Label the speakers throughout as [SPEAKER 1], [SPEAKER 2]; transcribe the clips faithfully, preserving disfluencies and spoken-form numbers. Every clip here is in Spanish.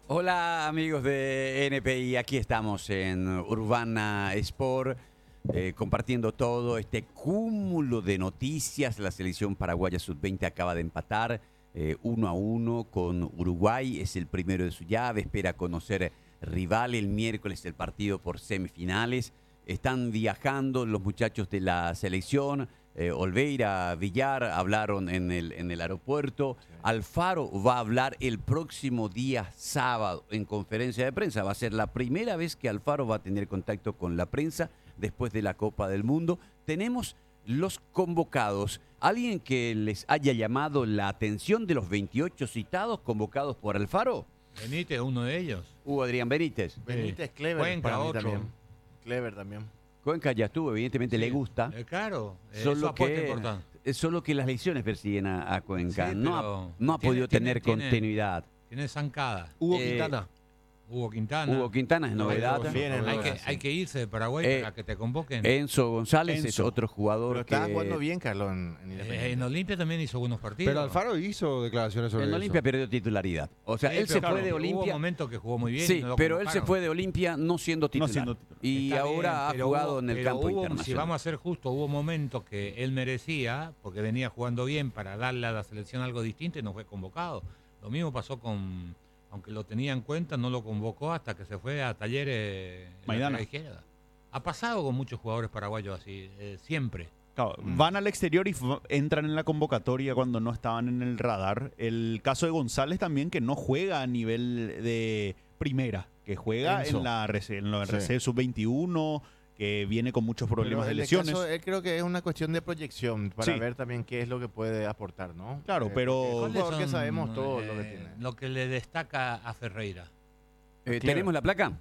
[SPEAKER 1] Hola amigos de N P I, aquí estamos en Urbana Sport, eh, compartiendo todo este cúmulo de noticias. La selección paraguaya sub veinte acaba de empatar eh, uno a uno con Uruguay, es el primero de su llave, espera conocer rival el miércoles el partido por semifinales. Están viajando los muchachos de la selección. Eh, Olveira, Villar hablaron en el, en el aeropuerto. Sí. Alfaro va a hablar el próximo día sábado en conferencia de prensa. Va a ser la primera vez que Alfaro va a tener contacto con la prensa después de la Copa del Mundo. Tenemos los convocados. ¿Alguien que les haya llamado la atención de los veintiocho citados convocados por Alfaro?
[SPEAKER 2] Benítez, uno de ellos.
[SPEAKER 1] Hugo Adrián Benítez.
[SPEAKER 3] Benítez, Clever,
[SPEAKER 2] Cuenca,
[SPEAKER 3] para mí
[SPEAKER 2] otro.
[SPEAKER 3] también. Clever también.
[SPEAKER 1] Cuenca ya estuvo, evidentemente
[SPEAKER 2] Sí,
[SPEAKER 1] le gusta.
[SPEAKER 2] Eh, claro, eh,
[SPEAKER 1] Solo
[SPEAKER 2] eso aporta
[SPEAKER 1] que,
[SPEAKER 2] importante.
[SPEAKER 1] es solo que las lesiones persiguen a, a Cuenca.
[SPEAKER 2] Sí,
[SPEAKER 1] no, ha,
[SPEAKER 2] pero
[SPEAKER 1] no ha
[SPEAKER 2] tiene-
[SPEAKER 1] podido
[SPEAKER 2] tiene-
[SPEAKER 1] tener
[SPEAKER 2] tiene-
[SPEAKER 1] continuidad.
[SPEAKER 2] Tiene zancada.
[SPEAKER 4] Hugo
[SPEAKER 1] Eh,
[SPEAKER 4] Quintana.
[SPEAKER 2] Hugo Quintana.
[SPEAKER 1] Hugo Quintana es novedad.
[SPEAKER 4] Bien,
[SPEAKER 3] Bien,
[SPEAKER 4] es
[SPEAKER 2] hay,
[SPEAKER 4] novedad,
[SPEAKER 2] que,
[SPEAKER 4] sí.
[SPEAKER 2] hay que irse de Paraguay
[SPEAKER 1] Eh,
[SPEAKER 2] para que te convoquen.
[SPEAKER 1] Enzo González es
[SPEAKER 4] Enzo.
[SPEAKER 1] otro jugador
[SPEAKER 3] Pero
[SPEAKER 1] que
[SPEAKER 3] estaba jugando bien, Carlos, en, en
[SPEAKER 2] Eh,
[SPEAKER 3] Independiente.
[SPEAKER 2] en Olimpia también hizo buenos partidos.
[SPEAKER 4] Pero Alfaro hizo declaraciones sobre
[SPEAKER 1] en
[SPEAKER 4] eso.
[SPEAKER 1] Olimpia perdió titularidad. O sea,
[SPEAKER 2] Sí,
[SPEAKER 1] él
[SPEAKER 2] pero
[SPEAKER 1] se
[SPEAKER 2] claro,
[SPEAKER 1] fue de
[SPEAKER 2] Hubo
[SPEAKER 1] Olimpia.
[SPEAKER 2] momentos que jugó muy bien.
[SPEAKER 1] Sí,
[SPEAKER 2] y no lo
[SPEAKER 1] pero él se
[SPEAKER 2] convocaron.
[SPEAKER 1] fue de Olimpia no siendo titular.
[SPEAKER 5] siendo titular.
[SPEAKER 1] Y
[SPEAKER 2] Está
[SPEAKER 1] ahora
[SPEAKER 2] bien,
[SPEAKER 1] ha
[SPEAKER 2] pero
[SPEAKER 1] jugado
[SPEAKER 2] hubo-
[SPEAKER 1] en el
[SPEAKER 2] pero
[SPEAKER 1] campo
[SPEAKER 2] hubo-
[SPEAKER 1] internacional.
[SPEAKER 2] Si vamos a ser justos, hubo momentos que él merecía, porque venía jugando bien para darle a la selección algo distinto y no fue convocado. Lo mismo pasó con, aunque lo tenía en cuenta, no lo convocó hasta que se fue a Talleres en la
[SPEAKER 5] Maidana.
[SPEAKER 2] izquierda. Ha pasado con muchos jugadores paraguayos así, eh, siempre.
[SPEAKER 5] Claro,
[SPEAKER 3] Mm.
[SPEAKER 5] van al exterior y f- entran en la convocatoria cuando no estaban en el radar. El caso de González también, que no juega a nivel de primera, que juega
[SPEAKER 3] Enzo.
[SPEAKER 5] en la R C, en la
[SPEAKER 3] Sí.
[SPEAKER 5] R C sub veintiuno, que viene con muchos problemas
[SPEAKER 3] Pero
[SPEAKER 5] de
[SPEAKER 3] en el
[SPEAKER 5] lesiones.
[SPEAKER 3] caso, él creo que es una cuestión de proyección para
[SPEAKER 5] Sí.
[SPEAKER 3] ver también qué es lo que puede aportar, ¿no?
[SPEAKER 5] Claro,
[SPEAKER 3] Eh,
[SPEAKER 5] pero-
[SPEAKER 3] porque es un
[SPEAKER 2] ¿Cuáles
[SPEAKER 3] jugador que
[SPEAKER 2] son,
[SPEAKER 3] sabemos todo lo que
[SPEAKER 2] eh,
[SPEAKER 3] tiene.
[SPEAKER 2] lo que le destaca a Ferreira?
[SPEAKER 1] Eh,
[SPEAKER 5] Claro.
[SPEAKER 1] ¿Tenemos la placa?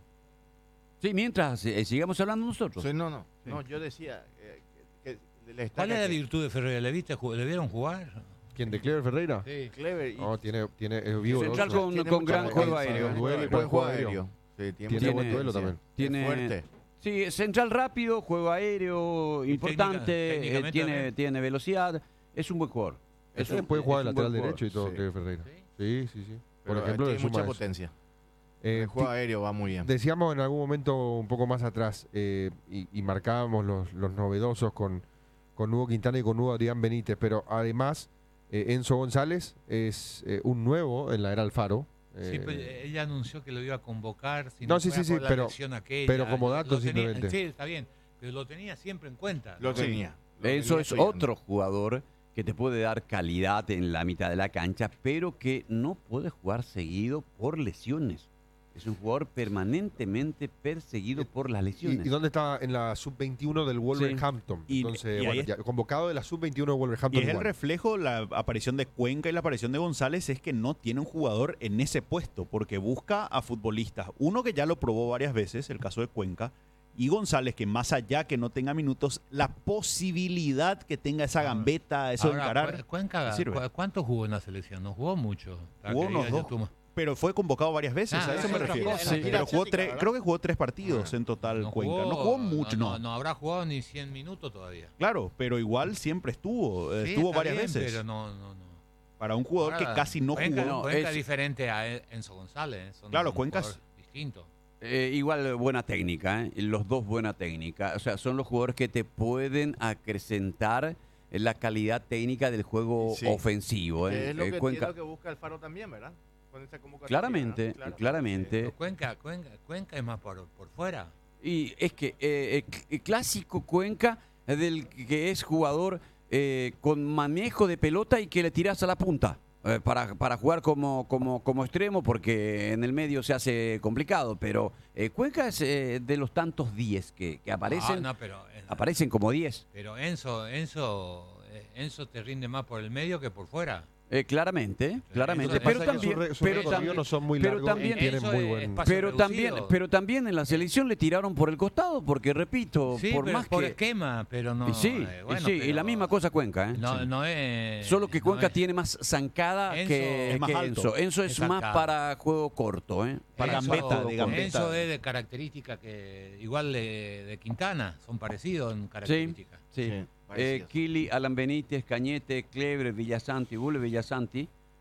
[SPEAKER 1] Sí, mientras eh, sigamos hablando nosotros.
[SPEAKER 3] Sí, no, no.
[SPEAKER 5] Sí.
[SPEAKER 3] No, yo decía eh, que, que le
[SPEAKER 2] ¿Cuál
[SPEAKER 3] destaca
[SPEAKER 2] es la
[SPEAKER 3] que
[SPEAKER 2] virtud de Ferreira? ¿Le viste, ju- le vieron jugar?
[SPEAKER 4] ¿Quién, de Clever Ferreira?
[SPEAKER 2] Sí.
[SPEAKER 3] Clever y
[SPEAKER 4] No, tiene, tiene, es vivo.
[SPEAKER 1] Central
[SPEAKER 4] ¿no?
[SPEAKER 1] con-
[SPEAKER 3] tiene
[SPEAKER 1] con
[SPEAKER 3] mucha
[SPEAKER 1] gran juego
[SPEAKER 3] defensa,
[SPEAKER 1] aéreo.
[SPEAKER 3] buen
[SPEAKER 4] Buen
[SPEAKER 3] buen
[SPEAKER 4] juego
[SPEAKER 3] juego
[SPEAKER 4] aéreo.
[SPEAKER 3] aéreo. Sí, tiene,
[SPEAKER 4] Tiene
[SPEAKER 3] mucha
[SPEAKER 4] buen duelo
[SPEAKER 3] defensa.
[SPEAKER 4] también.
[SPEAKER 1] Tiene-
[SPEAKER 3] Es fuerte.
[SPEAKER 1] Sí, es central rápido, juego aéreo
[SPEAKER 2] Y
[SPEAKER 1] importante,
[SPEAKER 2] técnica-
[SPEAKER 1] eh,
[SPEAKER 2] técnicamente
[SPEAKER 1] tiene,
[SPEAKER 2] también.
[SPEAKER 1] tiene velocidad, es un buen jugador. Es
[SPEAKER 4] Ese
[SPEAKER 1] un-
[SPEAKER 4] puede jugar
[SPEAKER 1] es
[SPEAKER 4] de
[SPEAKER 1] un
[SPEAKER 4] lateral
[SPEAKER 1] buen
[SPEAKER 4] derecho y todo,
[SPEAKER 3] Sí.
[SPEAKER 4] Clever Ferreira.
[SPEAKER 2] Sí.
[SPEAKER 4] Sí, sí, sí. Por
[SPEAKER 3] Pero
[SPEAKER 4] ejemplo,
[SPEAKER 3] tiene
[SPEAKER 4] le suma
[SPEAKER 3] mucha
[SPEAKER 4] eso.
[SPEAKER 3] potencia.
[SPEAKER 4] Eh,
[SPEAKER 3] El juego
[SPEAKER 4] ti-
[SPEAKER 3] aéreo va muy bien.
[SPEAKER 4] Decíamos en algún momento un poco más atrás eh, y, y marcábamos los, los novedosos con, con Hugo Quintana y con Hugo Adrián Benítez, pero además eh, Enzo González es eh, un nuevo en la era Alfaro.
[SPEAKER 2] Sí,
[SPEAKER 4] eh,
[SPEAKER 2] pero ella anunció que lo iba a convocar. Si
[SPEAKER 4] No,
[SPEAKER 2] no,
[SPEAKER 4] sí,
[SPEAKER 2] fuera
[SPEAKER 4] sí, sí,
[SPEAKER 2] por la
[SPEAKER 4] pero-
[SPEAKER 2] lesión aquella.
[SPEAKER 4] pero como
[SPEAKER 2] Lo-
[SPEAKER 4] dato
[SPEAKER 2] lo tenía-
[SPEAKER 4] simplemente.
[SPEAKER 2] Sí, está bien, pero lo tenía siempre en cuenta.
[SPEAKER 3] Lo
[SPEAKER 2] ¿no?
[SPEAKER 3] tenía. Lo
[SPEAKER 1] Eso
[SPEAKER 3] venía
[SPEAKER 1] es
[SPEAKER 3] estudiando.
[SPEAKER 1] otro jugador que te puede dar calidad en la mitad de la cancha, pero que no puede jugar seguido por lesiones. Es un jugador permanentemente perseguido por las
[SPEAKER 4] ¿Y,
[SPEAKER 1] lesiones.
[SPEAKER 4] y dónde está? En la sub veintiuno del Wolverhampton.
[SPEAKER 5] Y-
[SPEAKER 4] Entonces,
[SPEAKER 5] y ahí
[SPEAKER 4] bueno,
[SPEAKER 5] es-
[SPEAKER 4] ya, convocado de la sub veintiuno de
[SPEAKER 5] Y
[SPEAKER 4] Wolverhampton.
[SPEAKER 5] es el
[SPEAKER 4] igual.
[SPEAKER 5] reflejo, la aparición de Cuenca y la aparición de González es que no tiene un jugador en ese puesto, porque busca a futbolistas. Uno que ya lo probó varias veces, el caso de Cuenca, y González, que más allá que no tenga minutos, la posibilidad que tenga esa gambeta, eso de
[SPEAKER 2] Ahora,
[SPEAKER 5] encarar,
[SPEAKER 2] Cu- Cuenca,
[SPEAKER 5] sirve.
[SPEAKER 2] ¿cu- ¿cuánto jugó en la selección? No jugó mucho. Para
[SPEAKER 5] Jugó
[SPEAKER 2] que
[SPEAKER 5] unos
[SPEAKER 2] digas,
[SPEAKER 5] dos.
[SPEAKER 2] yo tumo-
[SPEAKER 5] pero fue convocado varias veces,
[SPEAKER 2] Ah,
[SPEAKER 5] a eso
[SPEAKER 2] es
[SPEAKER 5] me
[SPEAKER 2] otra
[SPEAKER 5] refiero.
[SPEAKER 2] cosa.
[SPEAKER 5] Sí,
[SPEAKER 2] Sí.
[SPEAKER 5] pero jugó
[SPEAKER 3] Asiática,
[SPEAKER 5] tres,
[SPEAKER 3] ¿verdad?
[SPEAKER 5] creo que jugó tres partidos en total
[SPEAKER 2] no
[SPEAKER 5] Cuenca. no jugó mucho, no.
[SPEAKER 2] No, no habrá jugado ni cien minutos todavía.
[SPEAKER 5] Claro, pero igual siempre estuvo, eh,
[SPEAKER 2] Sí,
[SPEAKER 5] estuvo
[SPEAKER 2] está
[SPEAKER 5] varias
[SPEAKER 2] bien,
[SPEAKER 5] veces.
[SPEAKER 2] Pero no, no, no.
[SPEAKER 5] Para un jugador
[SPEAKER 2] Ahora,
[SPEAKER 5] que casi no
[SPEAKER 2] Cuenca,
[SPEAKER 5] jugó.
[SPEAKER 1] no,
[SPEAKER 2] Cuenca
[SPEAKER 1] es-
[SPEAKER 2] diferente a Enzo González. Son
[SPEAKER 5] Claro,
[SPEAKER 2] un
[SPEAKER 5] Cuenca es-
[SPEAKER 2] jugador distinto.
[SPEAKER 1] Eh, igual buena técnica, ¿eh? Los dos buena técnica. O sea, son los jugadores que te pueden acrecentar la calidad técnica del juego
[SPEAKER 3] Sí.
[SPEAKER 1] ofensivo. ¿eh?
[SPEAKER 3] Que es lo
[SPEAKER 1] Eh,
[SPEAKER 3] que,
[SPEAKER 1] Cuenca-
[SPEAKER 3] es lo que busca Alfaro también, ¿verdad? Con esa convocatoria,
[SPEAKER 1] Claramente,
[SPEAKER 3] ¿verdad? Claro.
[SPEAKER 1] claramente.
[SPEAKER 2] Pero Cuenca, Cuenca, Cuenca es más por, por fuera.
[SPEAKER 1] Y es que eh, eh, cl- clásico Cuenca eh, del que es jugador eh, con manejo de pelota y que le tiras a la punta eh, para, para jugar como, como, como extremo, porque en el medio se hace complicado. Pero eh, Cuenca es eh, de los tantos diez que, que aparecen,
[SPEAKER 2] No, no, pero, eh,
[SPEAKER 1] aparecen como diez.
[SPEAKER 2] pero Enzo, Enzo, eh, Enzo te rinde más por el medio que por fuera.
[SPEAKER 1] Eh, claramente, claramente.
[SPEAKER 2] Eso-
[SPEAKER 1] Pero
[SPEAKER 2] pasa que
[SPEAKER 1] también,
[SPEAKER 4] sus re- sus
[SPEAKER 1] pero
[SPEAKER 4] recorridos
[SPEAKER 1] también,
[SPEAKER 4] no son muy
[SPEAKER 1] pero
[SPEAKER 4] largos
[SPEAKER 1] también-
[SPEAKER 4] y tienen
[SPEAKER 2] Eso
[SPEAKER 4] muy
[SPEAKER 2] es
[SPEAKER 4] buen...
[SPEAKER 2] espacio
[SPEAKER 1] pero también,
[SPEAKER 2] reducido.
[SPEAKER 1] pero también en la selección le tiraron por el costado, porque repito,
[SPEAKER 2] Sí,
[SPEAKER 1] por
[SPEAKER 2] pero
[SPEAKER 1] más
[SPEAKER 2] por
[SPEAKER 1] que
[SPEAKER 2] esquema, pero no.
[SPEAKER 1] y sí,
[SPEAKER 2] eh,
[SPEAKER 1] y
[SPEAKER 2] bueno,
[SPEAKER 1] sí, y
[SPEAKER 2] pero
[SPEAKER 1] la misma cosa Cuenca, ¿eh?
[SPEAKER 2] No,
[SPEAKER 1] Sí.
[SPEAKER 2] no es.
[SPEAKER 1] Solo que
[SPEAKER 2] no
[SPEAKER 1] Cuenca
[SPEAKER 2] es-
[SPEAKER 1] tiene más zancada
[SPEAKER 2] Enzo
[SPEAKER 1] que,
[SPEAKER 5] es más
[SPEAKER 1] que
[SPEAKER 5] alto.
[SPEAKER 1] Enzo. Enzo es
[SPEAKER 2] Es
[SPEAKER 1] más
[SPEAKER 2] zancada.
[SPEAKER 1] para juego corto, ¿eh? Para
[SPEAKER 2] Enzo-
[SPEAKER 5] gambeta, de gambeta.
[SPEAKER 2] Enzo es de características que igual de, de Quintana, son parecidos en características.
[SPEAKER 1] Sí.
[SPEAKER 3] Sí,
[SPEAKER 1] Eh,
[SPEAKER 3] parecidos.
[SPEAKER 1] Kili, Alan Benítez, Cañete, Clebre, Villasanti, Gule Villasanti.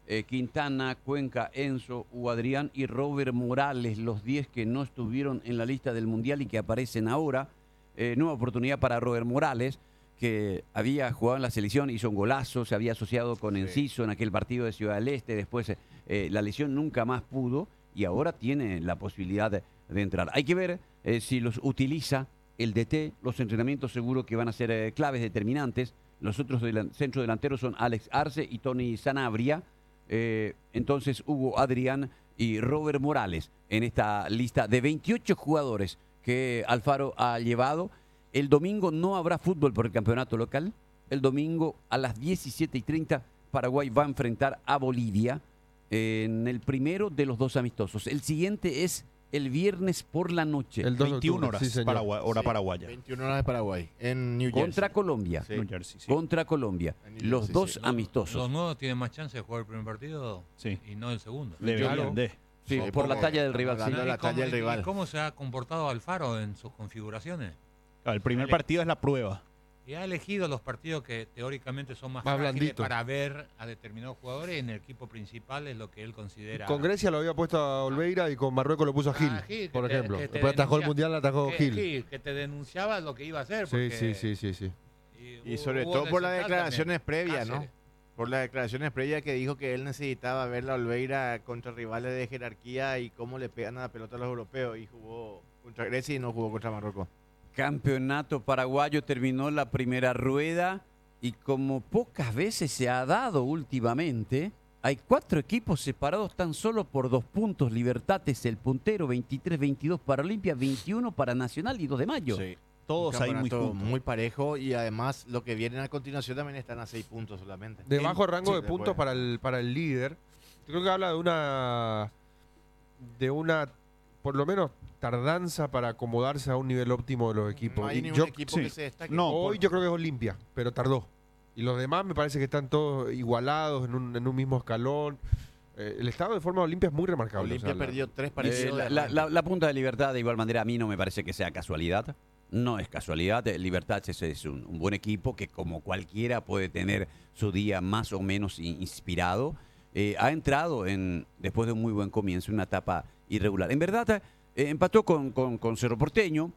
[SPEAKER 1] eh, Quintana, Cuenca, Enzo, Hugo Adrián y Robert Morales, los diez que no estuvieron en la lista del Mundial y que aparecen ahora. Eh, nueva oportunidad para Robert Morales, que había jugado en la selección, hizo un golazo, se había asociado con Enciso en aquel partido de Ciudad del Este, después eh, la lesión nunca más pudo y ahora tiene la posibilidad de, de entrar. Hay que ver eh, si los utiliza el D T, los entrenamientos seguro que van a ser eh, claves determinantes. Los otros delan- centro delanteros son Alex Arce y Tony Sanabria. Eh, entonces Hugo Adrián y Robert Morales en esta lista de veintiocho jugadores que Alfaro ha llevado. El domingo no habrá fútbol por el campeonato local. El domingo a las diecisiete y treinta Paraguay va a enfrentar a Bolivia en el primero de los dos amistosos. El siguiente es el viernes por la noche
[SPEAKER 4] El dos de
[SPEAKER 5] veintiuna
[SPEAKER 4] octubre,
[SPEAKER 5] horas,
[SPEAKER 4] sí, señor.
[SPEAKER 5] Paragua- hora
[SPEAKER 3] Sí,
[SPEAKER 5] paraguaya.
[SPEAKER 3] veintiuna horas de Paraguay, en New Jersey.
[SPEAKER 1] contra Colombia.
[SPEAKER 3] Sí.
[SPEAKER 5] New Jersey, sí.
[SPEAKER 1] Contra Colombia.
[SPEAKER 3] En New
[SPEAKER 1] Los
[SPEAKER 3] Jersey,
[SPEAKER 1] dos
[SPEAKER 3] sí.
[SPEAKER 1] amistosos.
[SPEAKER 2] Los nuevos tienen más chance de jugar el primer partido
[SPEAKER 5] Sí.
[SPEAKER 2] y no el segundo.
[SPEAKER 5] Deberían
[SPEAKER 4] Claro.
[SPEAKER 5] de.
[SPEAKER 1] Sí,
[SPEAKER 3] Sí,
[SPEAKER 1] por la
[SPEAKER 3] porque
[SPEAKER 1] talla del rival.
[SPEAKER 3] estamos
[SPEAKER 1] Sí.
[SPEAKER 3] hablando de la
[SPEAKER 2] ¿Y cómo-
[SPEAKER 3] talla del
[SPEAKER 2] y
[SPEAKER 3] rival.
[SPEAKER 2] ¿Cómo se ha comportado Alfaro en sus configuraciones?
[SPEAKER 5] Claro, el primer
[SPEAKER 2] Dale.
[SPEAKER 5] partido es la prueba.
[SPEAKER 2] Y ha elegido los partidos que teóricamente son más,
[SPEAKER 4] Más
[SPEAKER 2] frágiles
[SPEAKER 4] blanditos.
[SPEAKER 2] para ver a determinados jugadores. En el equipo principal es lo que él considera.
[SPEAKER 4] Con Grecia lo había puesto a Olveira y con Marruecos lo puso a Gil,
[SPEAKER 2] Ah, Gil, que
[SPEAKER 4] por
[SPEAKER 2] te-
[SPEAKER 4] ejemplo.
[SPEAKER 2] que te
[SPEAKER 4] Después atajó el
[SPEAKER 2] denuncia-
[SPEAKER 4] Mundial, atajó
[SPEAKER 2] que,
[SPEAKER 4] Gil.
[SPEAKER 2] Gil, que te denunciaba lo que iba a hacer.
[SPEAKER 4] Sí,
[SPEAKER 2] porque-
[SPEAKER 4] sí, sí, sí, sí.
[SPEAKER 3] Y
[SPEAKER 2] hubo-
[SPEAKER 3] sobre
[SPEAKER 2] hubo
[SPEAKER 3] todo por las
[SPEAKER 2] necesidad
[SPEAKER 3] declaraciones
[SPEAKER 2] también.
[SPEAKER 3] previas, ¿no?
[SPEAKER 2] Cáceres.
[SPEAKER 3] Por las declaraciones previas que dijo que él necesitaba ver la Olveira contra rivales de jerarquía y cómo le pegan a la pelota a los europeos. Y jugó contra Grecia y no jugó contra Marruecos.
[SPEAKER 1] Campeonato paraguayo terminó la primera rueda y como pocas veces se ha dado últimamente, hay cuatro equipos separados tan solo por dos puntos. Libertad es el puntero, veintitrés veintidós para Olimpia, veintiuno para Nacional y dos de mayo.
[SPEAKER 3] Sí.
[SPEAKER 5] Todos
[SPEAKER 3] Un
[SPEAKER 5] ahí muy
[SPEAKER 3] campeonato
[SPEAKER 5] juntos.
[SPEAKER 3] muy parejo y además lo que vienen a continuación también están a seis puntos solamente.
[SPEAKER 4] De bajo rango
[SPEAKER 3] Sí,
[SPEAKER 4] de puntos
[SPEAKER 3] después.
[SPEAKER 4] para el, para el líder. Yo creo que habla de una de una por lo menos tardanza para acomodarse a un nivel óptimo de los equipos.
[SPEAKER 3] No hay
[SPEAKER 4] Y
[SPEAKER 3] ningún
[SPEAKER 4] yo,
[SPEAKER 3] equipo
[SPEAKER 5] sí.
[SPEAKER 3] que se destaque.
[SPEAKER 5] No,
[SPEAKER 4] hoy
[SPEAKER 5] por-
[SPEAKER 4] yo creo que es Olimpia, pero tardó. Y los demás me parece que están todos igualados en un, en un mismo escalón. Eh, el estado de forma de Olimpia es muy remarcable.
[SPEAKER 3] Olimpia
[SPEAKER 4] o sea, la-
[SPEAKER 3] perdió tres
[SPEAKER 1] Eh,
[SPEAKER 3] partidos.
[SPEAKER 1] la,
[SPEAKER 3] de
[SPEAKER 1] la-
[SPEAKER 3] arranque.
[SPEAKER 1] la- la punta de Libertad, de igual manera, a mí no me parece que sea casualidad. No es casualidad. Eh, Libertad es, es un, un buen equipo que, como cualquiera, puede tener su día más o menos in- inspirado. Eh, ha entrado en después de un muy buen comienzo, en una etapa irregular. En verdad, eh, empató con, con- con Cerro Porteño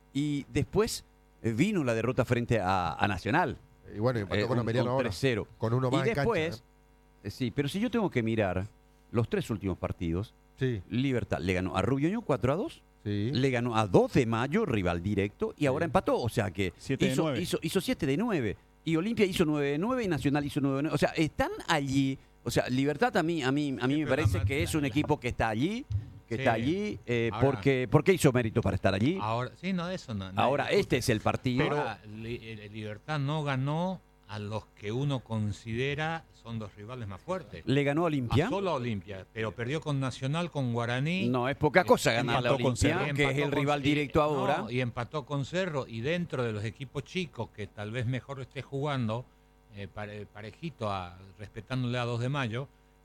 [SPEAKER 1] y después eh, vino la derrota frente a, a Nacional.
[SPEAKER 4] Y bueno, y empató
[SPEAKER 1] eh,
[SPEAKER 4] con
[SPEAKER 1] un-
[SPEAKER 4] Ameliano
[SPEAKER 1] un
[SPEAKER 4] ahora.
[SPEAKER 1] tres cero.
[SPEAKER 4] Con uno más
[SPEAKER 1] Y
[SPEAKER 4] en cancha,
[SPEAKER 1] después, eh, sí, pero si yo tengo que mirar los tres últimos partidos,
[SPEAKER 4] ¿eh?
[SPEAKER 1] Libertad le ganó a Rubioño cuatro a dos.
[SPEAKER 4] Sí, sí.
[SPEAKER 1] Le ganó a dos de mayo, rival directo, y ahora
[SPEAKER 4] Sí.
[SPEAKER 1] empató. O sea que
[SPEAKER 5] Siete de
[SPEAKER 1] hizo,
[SPEAKER 5] nueve.
[SPEAKER 1] hizo, hizo siete de nueve. Y Olimpia hizo nueve de nueve y Nacional hizo nueve de nueve. O sea, están allí. O sea, Libertad a mí, a mí, a mí
[SPEAKER 2] Sí,
[SPEAKER 1] me
[SPEAKER 2] pero
[SPEAKER 1] parece
[SPEAKER 2] la-
[SPEAKER 1] que es un equipo que está allí, que
[SPEAKER 2] Sí.
[SPEAKER 1] está allí, eh,
[SPEAKER 2] Ahora-
[SPEAKER 1] porque, porque hizo mérito para estar allí.
[SPEAKER 2] Ahora, sí, no, eso no. no
[SPEAKER 1] Ahora,
[SPEAKER 2] discute.
[SPEAKER 1] este es el partido.
[SPEAKER 2] Ahora, Li- eh, Libertad no ganó a los que uno considera son los rivales más fuertes.
[SPEAKER 1] Le ganó a Olimpia.
[SPEAKER 2] A solo a Olimpia, pero perdió con Nacional, con Guaraní.
[SPEAKER 1] No es poca cosa ganarle a
[SPEAKER 5] empató con
[SPEAKER 1] Olimpia,
[SPEAKER 5] Cerro.
[SPEAKER 1] que es
[SPEAKER 2] empató
[SPEAKER 1] el
[SPEAKER 2] con-
[SPEAKER 1] rival
[SPEAKER 2] y-
[SPEAKER 1] directo ahora.
[SPEAKER 2] no, y empató con Cerro. Y dentro de los equipos chicos que tal vez mejor esté jugando, eh, pare- parejito, a, respetándole a dos de mayo,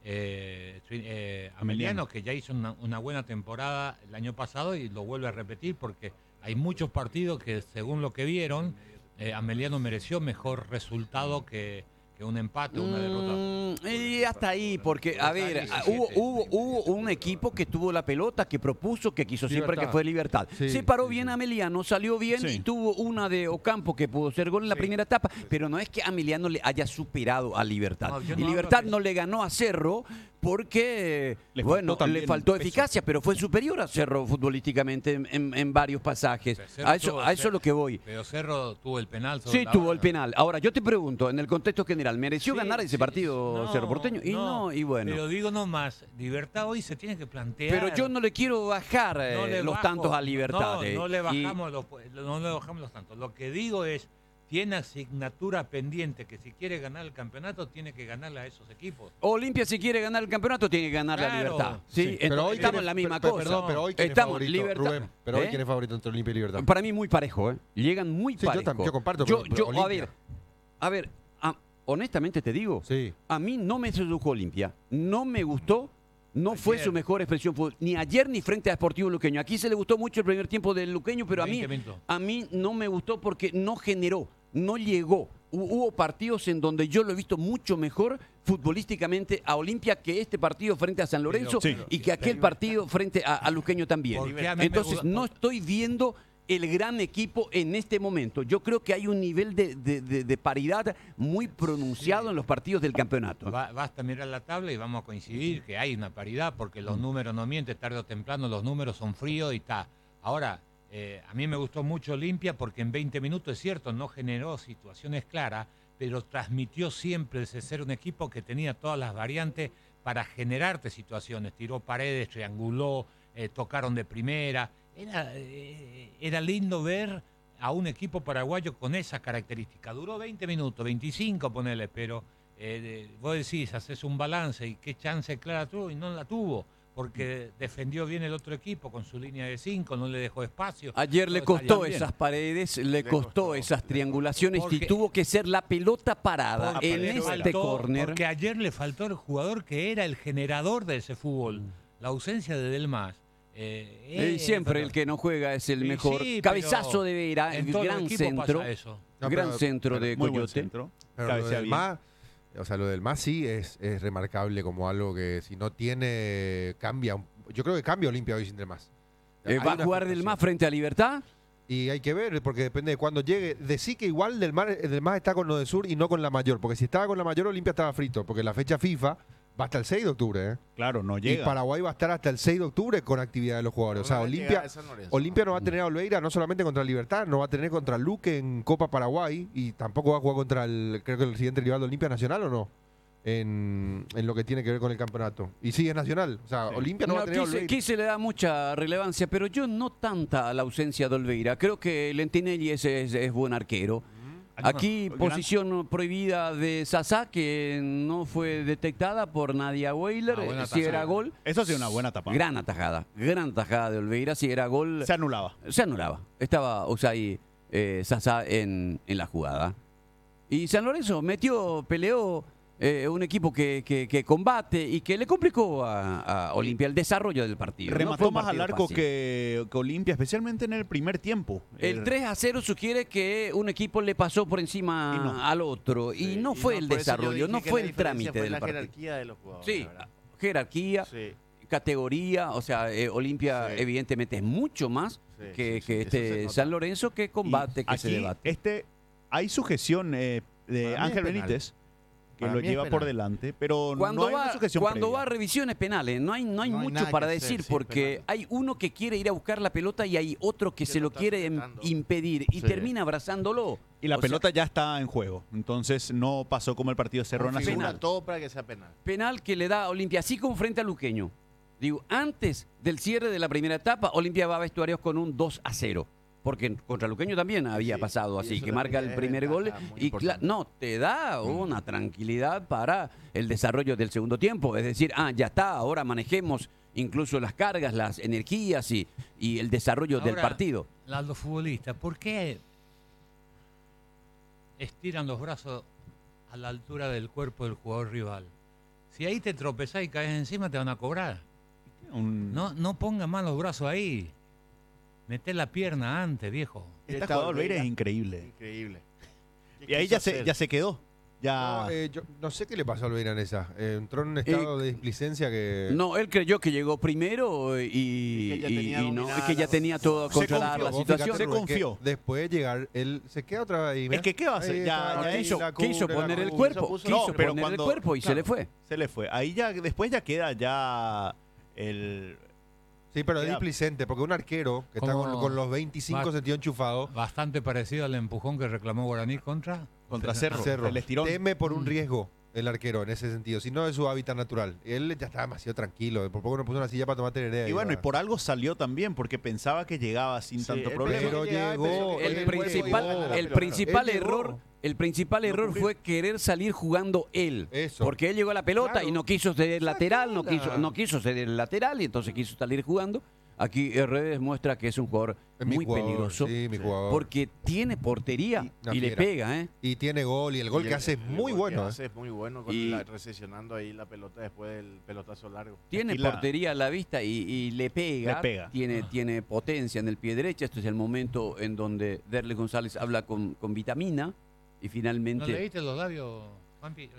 [SPEAKER 2] eh, Trin- eh, Ameliano, que ya hizo una, una buena temporada el año pasado y lo vuelve a repetir porque hay muchos partidos que, según lo que vieron, eh, Ameliano mereció mejor resultado que, que un empate o una derrota.
[SPEAKER 1] Mm, y hasta ahí, porque, a ver,
[SPEAKER 2] diecisiete.
[SPEAKER 1] hubo, hubo, hubo un equipo que tuvo la pelota, que propuso, que quiso siempre,
[SPEAKER 4] Libertad.
[SPEAKER 1] que fue Libertad.
[SPEAKER 4] Sí,
[SPEAKER 1] Se paró
[SPEAKER 4] sí,
[SPEAKER 1] bien
[SPEAKER 4] sí.
[SPEAKER 1] Ameliano, salió bien
[SPEAKER 5] Sí.
[SPEAKER 1] y tuvo una de Ocampo que pudo ser gol en la
[SPEAKER 3] Sí.
[SPEAKER 1] primera etapa, pero no es que Ameliano le haya superado a Libertad.
[SPEAKER 2] No, yo
[SPEAKER 1] y
[SPEAKER 2] no hablo
[SPEAKER 1] Libertad
[SPEAKER 2] de-
[SPEAKER 1] no le ganó a Cerro porque,
[SPEAKER 5] Le
[SPEAKER 1] bueno,
[SPEAKER 5] faltó también
[SPEAKER 1] le faltó
[SPEAKER 5] peso.
[SPEAKER 1] eficacia, pero fue superior a Cerro futbolísticamente en, en- en varios pasajes.
[SPEAKER 2] Pero Cerro
[SPEAKER 1] A eso,
[SPEAKER 2] tuvo-
[SPEAKER 1] a eso es lo que voy.
[SPEAKER 2] Pero Cerro tuvo el penal. sobre
[SPEAKER 1] Sí,
[SPEAKER 2] la
[SPEAKER 1] tuvo
[SPEAKER 2] hora.
[SPEAKER 1] el penal. Ahora, yo te pregunto, en el contexto general, ¿mereció
[SPEAKER 2] Sí,
[SPEAKER 1] ganar ese
[SPEAKER 2] sí,
[SPEAKER 1] partido
[SPEAKER 2] no,
[SPEAKER 1] Cerro Porteño? Y no, y bueno.
[SPEAKER 2] Pero digo nomás, Libertad hoy se tiene que plantear.
[SPEAKER 1] Pero yo no le quiero bajar eh,
[SPEAKER 2] No le
[SPEAKER 1] los
[SPEAKER 2] bajo-
[SPEAKER 1] tantos a Libertad.
[SPEAKER 2] No,
[SPEAKER 1] eh.
[SPEAKER 2] no le
[SPEAKER 1] Y
[SPEAKER 2] bajamos los, no le bajamos los tantos. Lo que digo es, tiene asignatura pendiente que si quiere ganar el campeonato tiene que ganarle a esos equipos.
[SPEAKER 1] Olimpia, si quiere ganar el campeonato, tiene que ganar la
[SPEAKER 2] Claro.
[SPEAKER 1] Libertad. Sí,
[SPEAKER 5] Sí,
[SPEAKER 1] entonces
[SPEAKER 4] Pero hoy
[SPEAKER 1] estamos
[SPEAKER 4] quién
[SPEAKER 1] en la
[SPEAKER 4] es-
[SPEAKER 1] misma
[SPEAKER 4] per-
[SPEAKER 1] cosa.
[SPEAKER 4] Perdón, pero hoy quién es
[SPEAKER 1] Estamos
[SPEAKER 4] favorito,
[SPEAKER 1] Libertad.
[SPEAKER 4] Rubén, pero hoy
[SPEAKER 1] ¿Eh?
[SPEAKER 4] quién es favorito entre Olimpia y Libertad.
[SPEAKER 1] Para mí muy parejo, ¿eh? Llegan muy
[SPEAKER 4] Sí, yo
[SPEAKER 1] parejo.
[SPEAKER 4] tam- yo comparto,
[SPEAKER 1] Yo,
[SPEAKER 4] pero- pero
[SPEAKER 1] yo, a
[SPEAKER 4] Olimpia.
[SPEAKER 1] ver, a ver, a- honestamente te digo,
[SPEAKER 4] Sí.
[SPEAKER 1] a mí no me sedujo Olimpia. No me gustó. No fue
[SPEAKER 2] Ayer.
[SPEAKER 1] su mejor expresión fútbol, ni ayer ni frente a Sportivo Luqueño. Aquí se le gustó mucho el primer tiempo del Luqueño, pero a mí,
[SPEAKER 2] veinte minutos.
[SPEAKER 1] a mí no me gustó porque no generó, no llegó. Hu- Hubo partidos en donde yo lo he visto mucho mejor futbolísticamente a Olimpia que este partido frente a San Lorenzo
[SPEAKER 5] Sí.
[SPEAKER 1] y que aquel partido frente a, a Luqueño también.
[SPEAKER 2] Porque a mí me
[SPEAKER 1] Entonces
[SPEAKER 2] gusta-
[SPEAKER 1] no estoy viendo el gran equipo en este momento. Yo creo que hay un nivel de, de- de- de paridad muy pronunciado
[SPEAKER 2] Sí.
[SPEAKER 1] en los partidos del campeonato.
[SPEAKER 2] Va- basta mirar la tabla y vamos a coincidir que hay una paridad, porque los números no mienten, tarde o temprano los números son fríos y está. Ahora, eh, a mí me gustó mucho Olimpia porque en veinte minutos, es cierto, no generó situaciones claras, pero transmitió siempre ese ser un equipo que tenía todas las variantes para generarte situaciones. Tiró paredes, trianguló, eh, tocaron de primera. Era, eh, era lindo ver a un equipo paraguayo con esa característica. Duró veinte minutos, veinticinco, ponele, pero eh, vos decís, haces un balance y qué chance clara tuvo y no la tuvo, porque defendió bien el otro equipo con su línea de cinco, no le dejó espacio.
[SPEAKER 1] Ayer le
[SPEAKER 2] Todo
[SPEAKER 1] costó
[SPEAKER 2] salía bien.
[SPEAKER 1] esas paredes, le,
[SPEAKER 3] Le
[SPEAKER 1] costó,
[SPEAKER 3] costó,
[SPEAKER 1] esas
[SPEAKER 3] le
[SPEAKER 1] triangulaciones
[SPEAKER 2] costó.
[SPEAKER 1] y
[SPEAKER 2] Porque-
[SPEAKER 1] tuvo que ser la pelota parada
[SPEAKER 2] Porque
[SPEAKER 1] en
[SPEAKER 2] le
[SPEAKER 1] este
[SPEAKER 2] faltó-
[SPEAKER 1] córner.
[SPEAKER 2] Porque ayer le faltó el jugador que era el generador de ese fútbol. La ausencia de Delmas. Eh,
[SPEAKER 1] Eh,
[SPEAKER 2] eh,
[SPEAKER 1] siempre
[SPEAKER 2] pero-
[SPEAKER 1] el que no juega es el
[SPEAKER 2] Sí,
[SPEAKER 1] mejor.
[SPEAKER 2] sí,
[SPEAKER 1] Cabezazo
[SPEAKER 2] pero
[SPEAKER 1] de Vera,
[SPEAKER 2] en todo el
[SPEAKER 1] gran
[SPEAKER 2] equipo
[SPEAKER 1] centro.
[SPEAKER 2] pasa eso.
[SPEAKER 4] No,
[SPEAKER 1] gran
[SPEAKER 4] pero-
[SPEAKER 1] centro de
[SPEAKER 5] Muy buen
[SPEAKER 1] Coyote.
[SPEAKER 5] centro.
[SPEAKER 4] Pero lo
[SPEAKER 5] Cabecea
[SPEAKER 4] del
[SPEAKER 5] bien.
[SPEAKER 4] más, o sea, lo del más sí es, es remarcable como algo que si no tiene, cambia. un- Yo creo que cambia Olimpia hoy sin del más.
[SPEAKER 1] Eh,
[SPEAKER 4] Hay
[SPEAKER 1] ¿Va a
[SPEAKER 4] una
[SPEAKER 1] jugar del
[SPEAKER 4] afectación.
[SPEAKER 1] más frente a Libertad?
[SPEAKER 4] Y hay que ver, porque depende de cuándo llegue. Decí que igual del más, del más está con lo de Sur y no con la mayor. Porque si estaba con la mayor, Olimpia estaba frito. Porque la fecha FIFA va hasta el seis de octubre. ¿eh?
[SPEAKER 5] Claro, no
[SPEAKER 4] Y
[SPEAKER 5] llega.
[SPEAKER 4] Paraguay va a estar hasta el seis de octubre con actividad de los jugadores. O sea,
[SPEAKER 3] Ahora
[SPEAKER 4] Olimpia,
[SPEAKER 3] llega San Lorenzo.
[SPEAKER 4] Olimpia no va a tener a Olveira no solamente contra Libertad, no va a tener contra Luque en Copa Paraguay. Y tampoco va a jugar contra el, creo que el siguiente rival de Olimpia Nacional o no. En, en lo que tiene que ver con el campeonato. Y sí, es nacional. O sea,
[SPEAKER 5] Sí.
[SPEAKER 4] Olimpia no,
[SPEAKER 1] No,
[SPEAKER 4] va a tener a
[SPEAKER 1] Quise,
[SPEAKER 4] Olveira.
[SPEAKER 1] Quise le da mucha relevancia, pero yo no tanta a la ausencia de Olveira. Creo que Lentinelli es, es, es buen arquero. Aquí
[SPEAKER 5] Gran-
[SPEAKER 1] posición prohibida de Sasá que no fue detectada por Nadia Weiler.
[SPEAKER 2] Ah, buena
[SPEAKER 1] Eh, si era
[SPEAKER 2] tajada.
[SPEAKER 1] gol,
[SPEAKER 5] Eso ha sido una buena tapa.
[SPEAKER 1] gran atajada. Gran tajada de Olveira. Si era gol,
[SPEAKER 5] Se anulaba.
[SPEAKER 1] se anulaba. Estaba Osay eh, Sasá en, en la jugada. Y San Lorenzo metió, peleó eh, un equipo que, que, que combate y que le complicó a, a Olimpia el desarrollo del partido. No fue
[SPEAKER 5] Remató
[SPEAKER 1] un
[SPEAKER 5] más al
[SPEAKER 1] partido
[SPEAKER 5] arco
[SPEAKER 1] fácil.
[SPEAKER 5] que, que Olimpia, especialmente en el primer tiempo.
[SPEAKER 1] El tres a cero sugiere que un equipo le pasó por encima
[SPEAKER 5] Y no.
[SPEAKER 1] al otro y
[SPEAKER 3] Sí,
[SPEAKER 1] no
[SPEAKER 3] y
[SPEAKER 1] fue el
[SPEAKER 3] por eso yo
[SPEAKER 1] desarrollo,
[SPEAKER 3] dije
[SPEAKER 1] no
[SPEAKER 3] que
[SPEAKER 1] fue
[SPEAKER 3] la
[SPEAKER 1] el
[SPEAKER 3] diferencia
[SPEAKER 1] trámite
[SPEAKER 3] fue
[SPEAKER 1] del
[SPEAKER 3] la
[SPEAKER 1] partido.
[SPEAKER 3] jerarquía de los jugadores.
[SPEAKER 1] Sí,
[SPEAKER 3] la verdad.
[SPEAKER 1] jerarquía,
[SPEAKER 3] Sí,
[SPEAKER 1] categoría, o sea, eh, Olimpia
[SPEAKER 3] Sí.
[SPEAKER 1] evidentemente es mucho más
[SPEAKER 3] sí,
[SPEAKER 1] que,
[SPEAKER 3] sí,
[SPEAKER 1] que
[SPEAKER 3] sí, eso se
[SPEAKER 1] este
[SPEAKER 3] nota.
[SPEAKER 1] San Lorenzo que combate,
[SPEAKER 5] Y
[SPEAKER 1] que se
[SPEAKER 5] aquí,
[SPEAKER 1] debate.
[SPEAKER 5] Este, hay sujeción eh, de
[SPEAKER 3] Para mí es
[SPEAKER 5] Ángel
[SPEAKER 3] penal.
[SPEAKER 5] Benítez, que
[SPEAKER 3] Para
[SPEAKER 5] lo
[SPEAKER 3] mí es
[SPEAKER 5] lleva
[SPEAKER 3] penal.
[SPEAKER 5] por delante, pero
[SPEAKER 1] Cuando,
[SPEAKER 5] no hay una
[SPEAKER 1] va,
[SPEAKER 5] sujeción
[SPEAKER 1] cuando
[SPEAKER 5] previa.
[SPEAKER 1] va a revisiones penales, no hay, no hay
[SPEAKER 3] No hay
[SPEAKER 1] mucho
[SPEAKER 3] nada
[SPEAKER 1] para
[SPEAKER 3] que hacer,
[SPEAKER 1] decir,
[SPEAKER 3] sí,
[SPEAKER 1] porque
[SPEAKER 3] penal.
[SPEAKER 1] hay uno que quiere ir a buscar la pelota y hay otro que
[SPEAKER 3] Que
[SPEAKER 1] se
[SPEAKER 3] lo
[SPEAKER 1] lo
[SPEAKER 3] está
[SPEAKER 1] quiere em-
[SPEAKER 3] sujetando.
[SPEAKER 1] impedir y
[SPEAKER 3] Sí.
[SPEAKER 1] termina abrazándolo.
[SPEAKER 5] Y la
[SPEAKER 1] O sea,
[SPEAKER 5] pelota ya está en juego, entonces no pasó como el partido de Cerro
[SPEAKER 3] Configura
[SPEAKER 5] Nacional.
[SPEAKER 3] todo para que sea penal.
[SPEAKER 1] penal que le da a Olimpia, así como frente a Luqueño. Digo, antes del cierre de la primera etapa, Olimpia va a vestuarios con un dos a cero. Porque contra Luqueño también había
[SPEAKER 3] Sí,
[SPEAKER 1] pasado
[SPEAKER 3] y
[SPEAKER 1] así,
[SPEAKER 3] eso
[SPEAKER 1] que
[SPEAKER 3] también
[SPEAKER 1] marca el
[SPEAKER 3] es
[SPEAKER 1] primer gol
[SPEAKER 3] ventaja muy
[SPEAKER 1] y cla-
[SPEAKER 3] importante.
[SPEAKER 1] no, te da una tranquilidad para el desarrollo del segundo tiempo. Es decir, ah, ya está, ahora manejemos incluso las cargas, las energías y, y el desarrollo del
[SPEAKER 2] Ahora,
[SPEAKER 1] partido.
[SPEAKER 2] la- Los futbolistas, ¿por qué estiran los brazos a la altura del cuerpo del jugador rival? Si ahí te tropezás y caes encima, te van a cobrar.
[SPEAKER 5] Un-
[SPEAKER 2] No, no ponga más los brazos ahí. Meté la pierna antes, viejo.
[SPEAKER 5] Esta
[SPEAKER 3] Está
[SPEAKER 5] jugada de Olveira es
[SPEAKER 3] Olveira.
[SPEAKER 5] increíble.
[SPEAKER 3] Increíble. ¿Qué
[SPEAKER 5] Y ahí
[SPEAKER 3] quiso
[SPEAKER 5] ya se,
[SPEAKER 3] hacer?
[SPEAKER 5] ya se quedó. Ya
[SPEAKER 4] No, eh, yo no sé qué le pasó a Olveira en esa. Eh, entró en un estado de displicencia que.
[SPEAKER 1] No, él creyó que llegó primero y,
[SPEAKER 3] Y que ya
[SPEAKER 1] y-
[SPEAKER 3] tenía
[SPEAKER 1] y no,
[SPEAKER 3] dominada
[SPEAKER 1] y que ya
[SPEAKER 3] la-
[SPEAKER 1] tenía todo
[SPEAKER 5] Se
[SPEAKER 1] controlada
[SPEAKER 5] confió,
[SPEAKER 1] la
[SPEAKER 4] Vos
[SPEAKER 1] situación.
[SPEAKER 4] fíjate,
[SPEAKER 5] Se
[SPEAKER 4] Rubén,
[SPEAKER 5] confió.
[SPEAKER 4] que Después de llegar, él se queda otra vez ahí.
[SPEAKER 5] Es que, ¿qué va a hacer?
[SPEAKER 4] Ahí
[SPEAKER 5] Ya-
[SPEAKER 4] está,
[SPEAKER 5] ya
[SPEAKER 4] ahí
[SPEAKER 5] hizo-
[SPEAKER 4] la
[SPEAKER 1] Quiso
[SPEAKER 4] cubre, la
[SPEAKER 1] poner el
[SPEAKER 4] cubre.
[SPEAKER 1] cuerpo,
[SPEAKER 3] puso-
[SPEAKER 1] quiso
[SPEAKER 5] No, pero
[SPEAKER 1] poner
[SPEAKER 5] cuando-
[SPEAKER 1] el cuerpo y se
[SPEAKER 5] claro.
[SPEAKER 1] le fue.
[SPEAKER 5] se le fue. Ahí ya, después ya queda ya el...
[SPEAKER 4] Sí, pero es
[SPEAKER 5] Queda-
[SPEAKER 4] displicente, porque un arquero que está
[SPEAKER 2] Como-
[SPEAKER 4] con, con los veinticinco
[SPEAKER 2] Va-
[SPEAKER 4] sentidos enchufados,
[SPEAKER 2] Bastante parecido al empujón que reclamó Guaraní contra.
[SPEAKER 5] Contra Cerro,
[SPEAKER 4] Cerro,
[SPEAKER 5] el estirón.
[SPEAKER 4] teme por un
[SPEAKER 2] Mm.
[SPEAKER 4] riesgo el arquero en ese sentido, si no es su hábitat natural. Él ya está demasiado tranquilo, por poco no puso una silla para tomar tereré.
[SPEAKER 5] Y bueno, y por algo salió también, porque pensaba que llegaba sin
[SPEAKER 3] Sí,
[SPEAKER 5] tanto
[SPEAKER 3] él
[SPEAKER 5] problema.
[SPEAKER 3] pensó
[SPEAKER 4] Pero
[SPEAKER 3] que llegaba,
[SPEAKER 4] llegó,
[SPEAKER 3] pensó que
[SPEAKER 1] El
[SPEAKER 3] el
[SPEAKER 4] él
[SPEAKER 3] cuerpo
[SPEAKER 1] principal,
[SPEAKER 3] iba a ganar la
[SPEAKER 1] el
[SPEAKER 3] pelota.
[SPEAKER 1] principal
[SPEAKER 4] Él llegó.
[SPEAKER 1] error, el principal
[SPEAKER 5] No
[SPEAKER 1] error
[SPEAKER 5] cumplió.
[SPEAKER 1] fue querer salir jugando él.
[SPEAKER 4] Eso.
[SPEAKER 1] Porque él llegó a la pelota
[SPEAKER 4] Claro.
[SPEAKER 1] y no quiso ceder lateral, no
[SPEAKER 4] Sácala.
[SPEAKER 1] quiso, no quiso ceder el lateral y entonces quiso salir jugando. Aquí Redes muestra que es un jugador
[SPEAKER 4] Es mi
[SPEAKER 1] muy
[SPEAKER 4] jugador,
[SPEAKER 1] peligroso
[SPEAKER 4] Sí, mi jugador.
[SPEAKER 1] porque tiene portería
[SPEAKER 4] Una
[SPEAKER 1] y le
[SPEAKER 4] fiera.
[SPEAKER 1] pega, ¿eh?
[SPEAKER 4] Y tiene gol, y el gol
[SPEAKER 3] Y
[SPEAKER 4] que
[SPEAKER 3] el-
[SPEAKER 4] hace es
[SPEAKER 3] el
[SPEAKER 4] muy
[SPEAKER 3] gol
[SPEAKER 4] bueno.
[SPEAKER 3] que
[SPEAKER 4] ¿eh?
[SPEAKER 3] hace es muy bueno, con
[SPEAKER 1] Y-
[SPEAKER 3] la, recesionando ahí la pelota después del pelotazo largo.
[SPEAKER 1] Tiene
[SPEAKER 5] Aquí la-
[SPEAKER 1] portería a la vista y, y le pega.
[SPEAKER 5] Le pega.
[SPEAKER 1] Tiene, tiene potencia en el pie derecho. Este es el momento en donde Derle González habla con, con Vitamina y
[SPEAKER 2] ¿No
[SPEAKER 1] finalmente...
[SPEAKER 2] leíste los labios, Juanpi? Eh,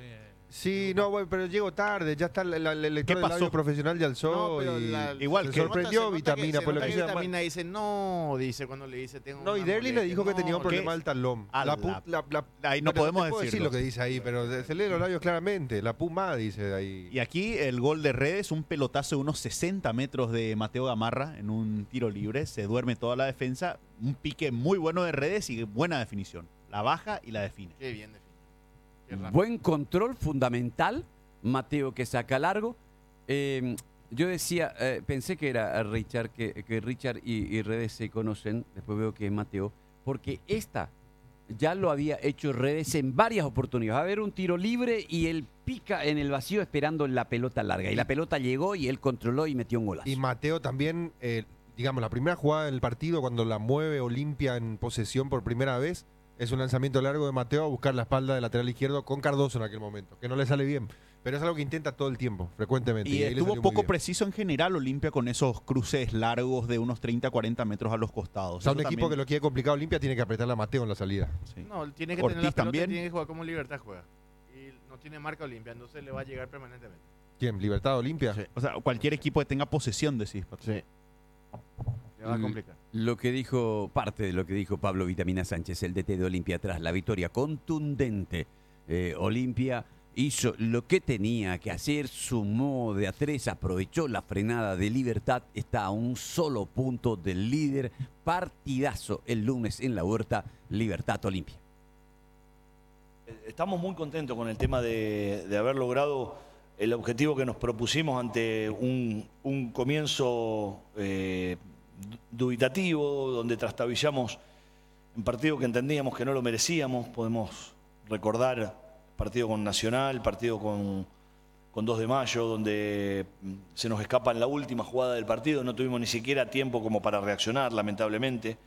[SPEAKER 4] Sí, no, bueno, pero llego tarde, ya está la- la- el lector
[SPEAKER 5] ¿Qué
[SPEAKER 4] del labio
[SPEAKER 5] pasó?
[SPEAKER 4] profesional de alzó
[SPEAKER 3] No, pero
[SPEAKER 4] y
[SPEAKER 3] la-
[SPEAKER 5] igual
[SPEAKER 4] se
[SPEAKER 5] que-
[SPEAKER 4] sorprendió
[SPEAKER 3] se nota
[SPEAKER 4] Vitamina,
[SPEAKER 3] que,
[SPEAKER 4] por lo
[SPEAKER 3] se
[SPEAKER 4] que
[SPEAKER 3] nota
[SPEAKER 4] sea.
[SPEAKER 3] Vitamina dice no, dice cuando le dice tengo
[SPEAKER 4] No, y
[SPEAKER 3] una
[SPEAKER 4] Derli le
[SPEAKER 3] molestia.
[SPEAKER 4] dijo que tenía un
[SPEAKER 3] No,
[SPEAKER 4] problema
[SPEAKER 5] ¿qué?
[SPEAKER 4] del talón.
[SPEAKER 5] A
[SPEAKER 4] La
[SPEAKER 5] la-
[SPEAKER 4] pu- la- la-
[SPEAKER 5] Ahí no
[SPEAKER 4] bueno,
[SPEAKER 5] podemos
[SPEAKER 4] te puedo decir
[SPEAKER 5] decirlo.
[SPEAKER 4] lo que dice ahí, pero se lee los labios claramente. La Puma dice de ahí.
[SPEAKER 5] Y aquí el gol de Redes, un pelotazo de unos sesenta metros de Mateo Gamarra en un tiro libre. Se duerme toda la defensa. Un pique muy bueno de Redes y buena definición. La baja y la define.
[SPEAKER 3] Qué bien definido. Qué rápido.
[SPEAKER 1] Buen control fundamental. Mateo que saca largo. Eh, yo decía, eh, pensé que era Richard, que, que Richard y, y Redes se conocen. Después veo que es Mateo. Porque esta ya lo había hecho Redes en varias oportunidades. Va a haber un tiro libre y él pica en el vacío esperando la pelota larga. Y la pelota llegó y él controló y metió un golazo.
[SPEAKER 4] Y Mateo también, eh, digamos, la primera jugada del partido, cuando la mueve Olimpia en posesión por primera vez, es un lanzamiento largo de Mateo a buscar la espalda del lateral izquierdo con Cardoso en aquel momento, que no le sale bien. Pero es algo que intenta todo el tiempo, frecuentemente.
[SPEAKER 5] Y
[SPEAKER 4] ahí le
[SPEAKER 5] estuvo
[SPEAKER 4] salió muy
[SPEAKER 5] poco
[SPEAKER 4] bien.
[SPEAKER 5] preciso en general Olimpia con esos cruces largos de unos treinta, cuarenta metros a los costados.
[SPEAKER 4] O sea, un
[SPEAKER 5] Eso
[SPEAKER 4] equipo
[SPEAKER 5] también-
[SPEAKER 4] que lo quiere complicado Olimpia tiene que apretarle a Mateo en la salida.
[SPEAKER 5] sí.
[SPEAKER 3] No, tiene que
[SPEAKER 5] Ortiz
[SPEAKER 3] tener la pelota,
[SPEAKER 5] también.
[SPEAKER 3] tiene que jugar como Libertad juega. Y no tiene marca Olimpia, entonces le va a llegar permanentemente.
[SPEAKER 4] ¿Quién? ¿Libertad Olimpia?
[SPEAKER 5] Sí. O sea, cualquier equipo que tenga posesión, decís, Pato.
[SPEAKER 3] Sí. Le va a
[SPEAKER 1] Mm.
[SPEAKER 3] complicar.
[SPEAKER 1] Lo que dijo, parte de lo que dijo Pablo Vitamina Sánchez, el D T de Olimpia, tras la victoria contundente. Eh, Olimpia hizo lo que tenía que hacer, sumó de a tres, aprovechó la frenada de Libertad, está a un solo punto del líder. Partidazo el lunes en la Huerta, Libertad Olimpia.
[SPEAKER 6] Estamos muy contentos con el tema de, de haber logrado el objetivo que nos propusimos ante un, un comienzo eh, dubitativo, donde trastabillamos un partido que entendíamos que no lo merecíamos. Podemos recordar el partido con Nacional, partido con, con dos de mayo, donde se nos escapa en la última jugada del partido, no tuvimos ni siquiera tiempo como para reaccionar, lamentablemente.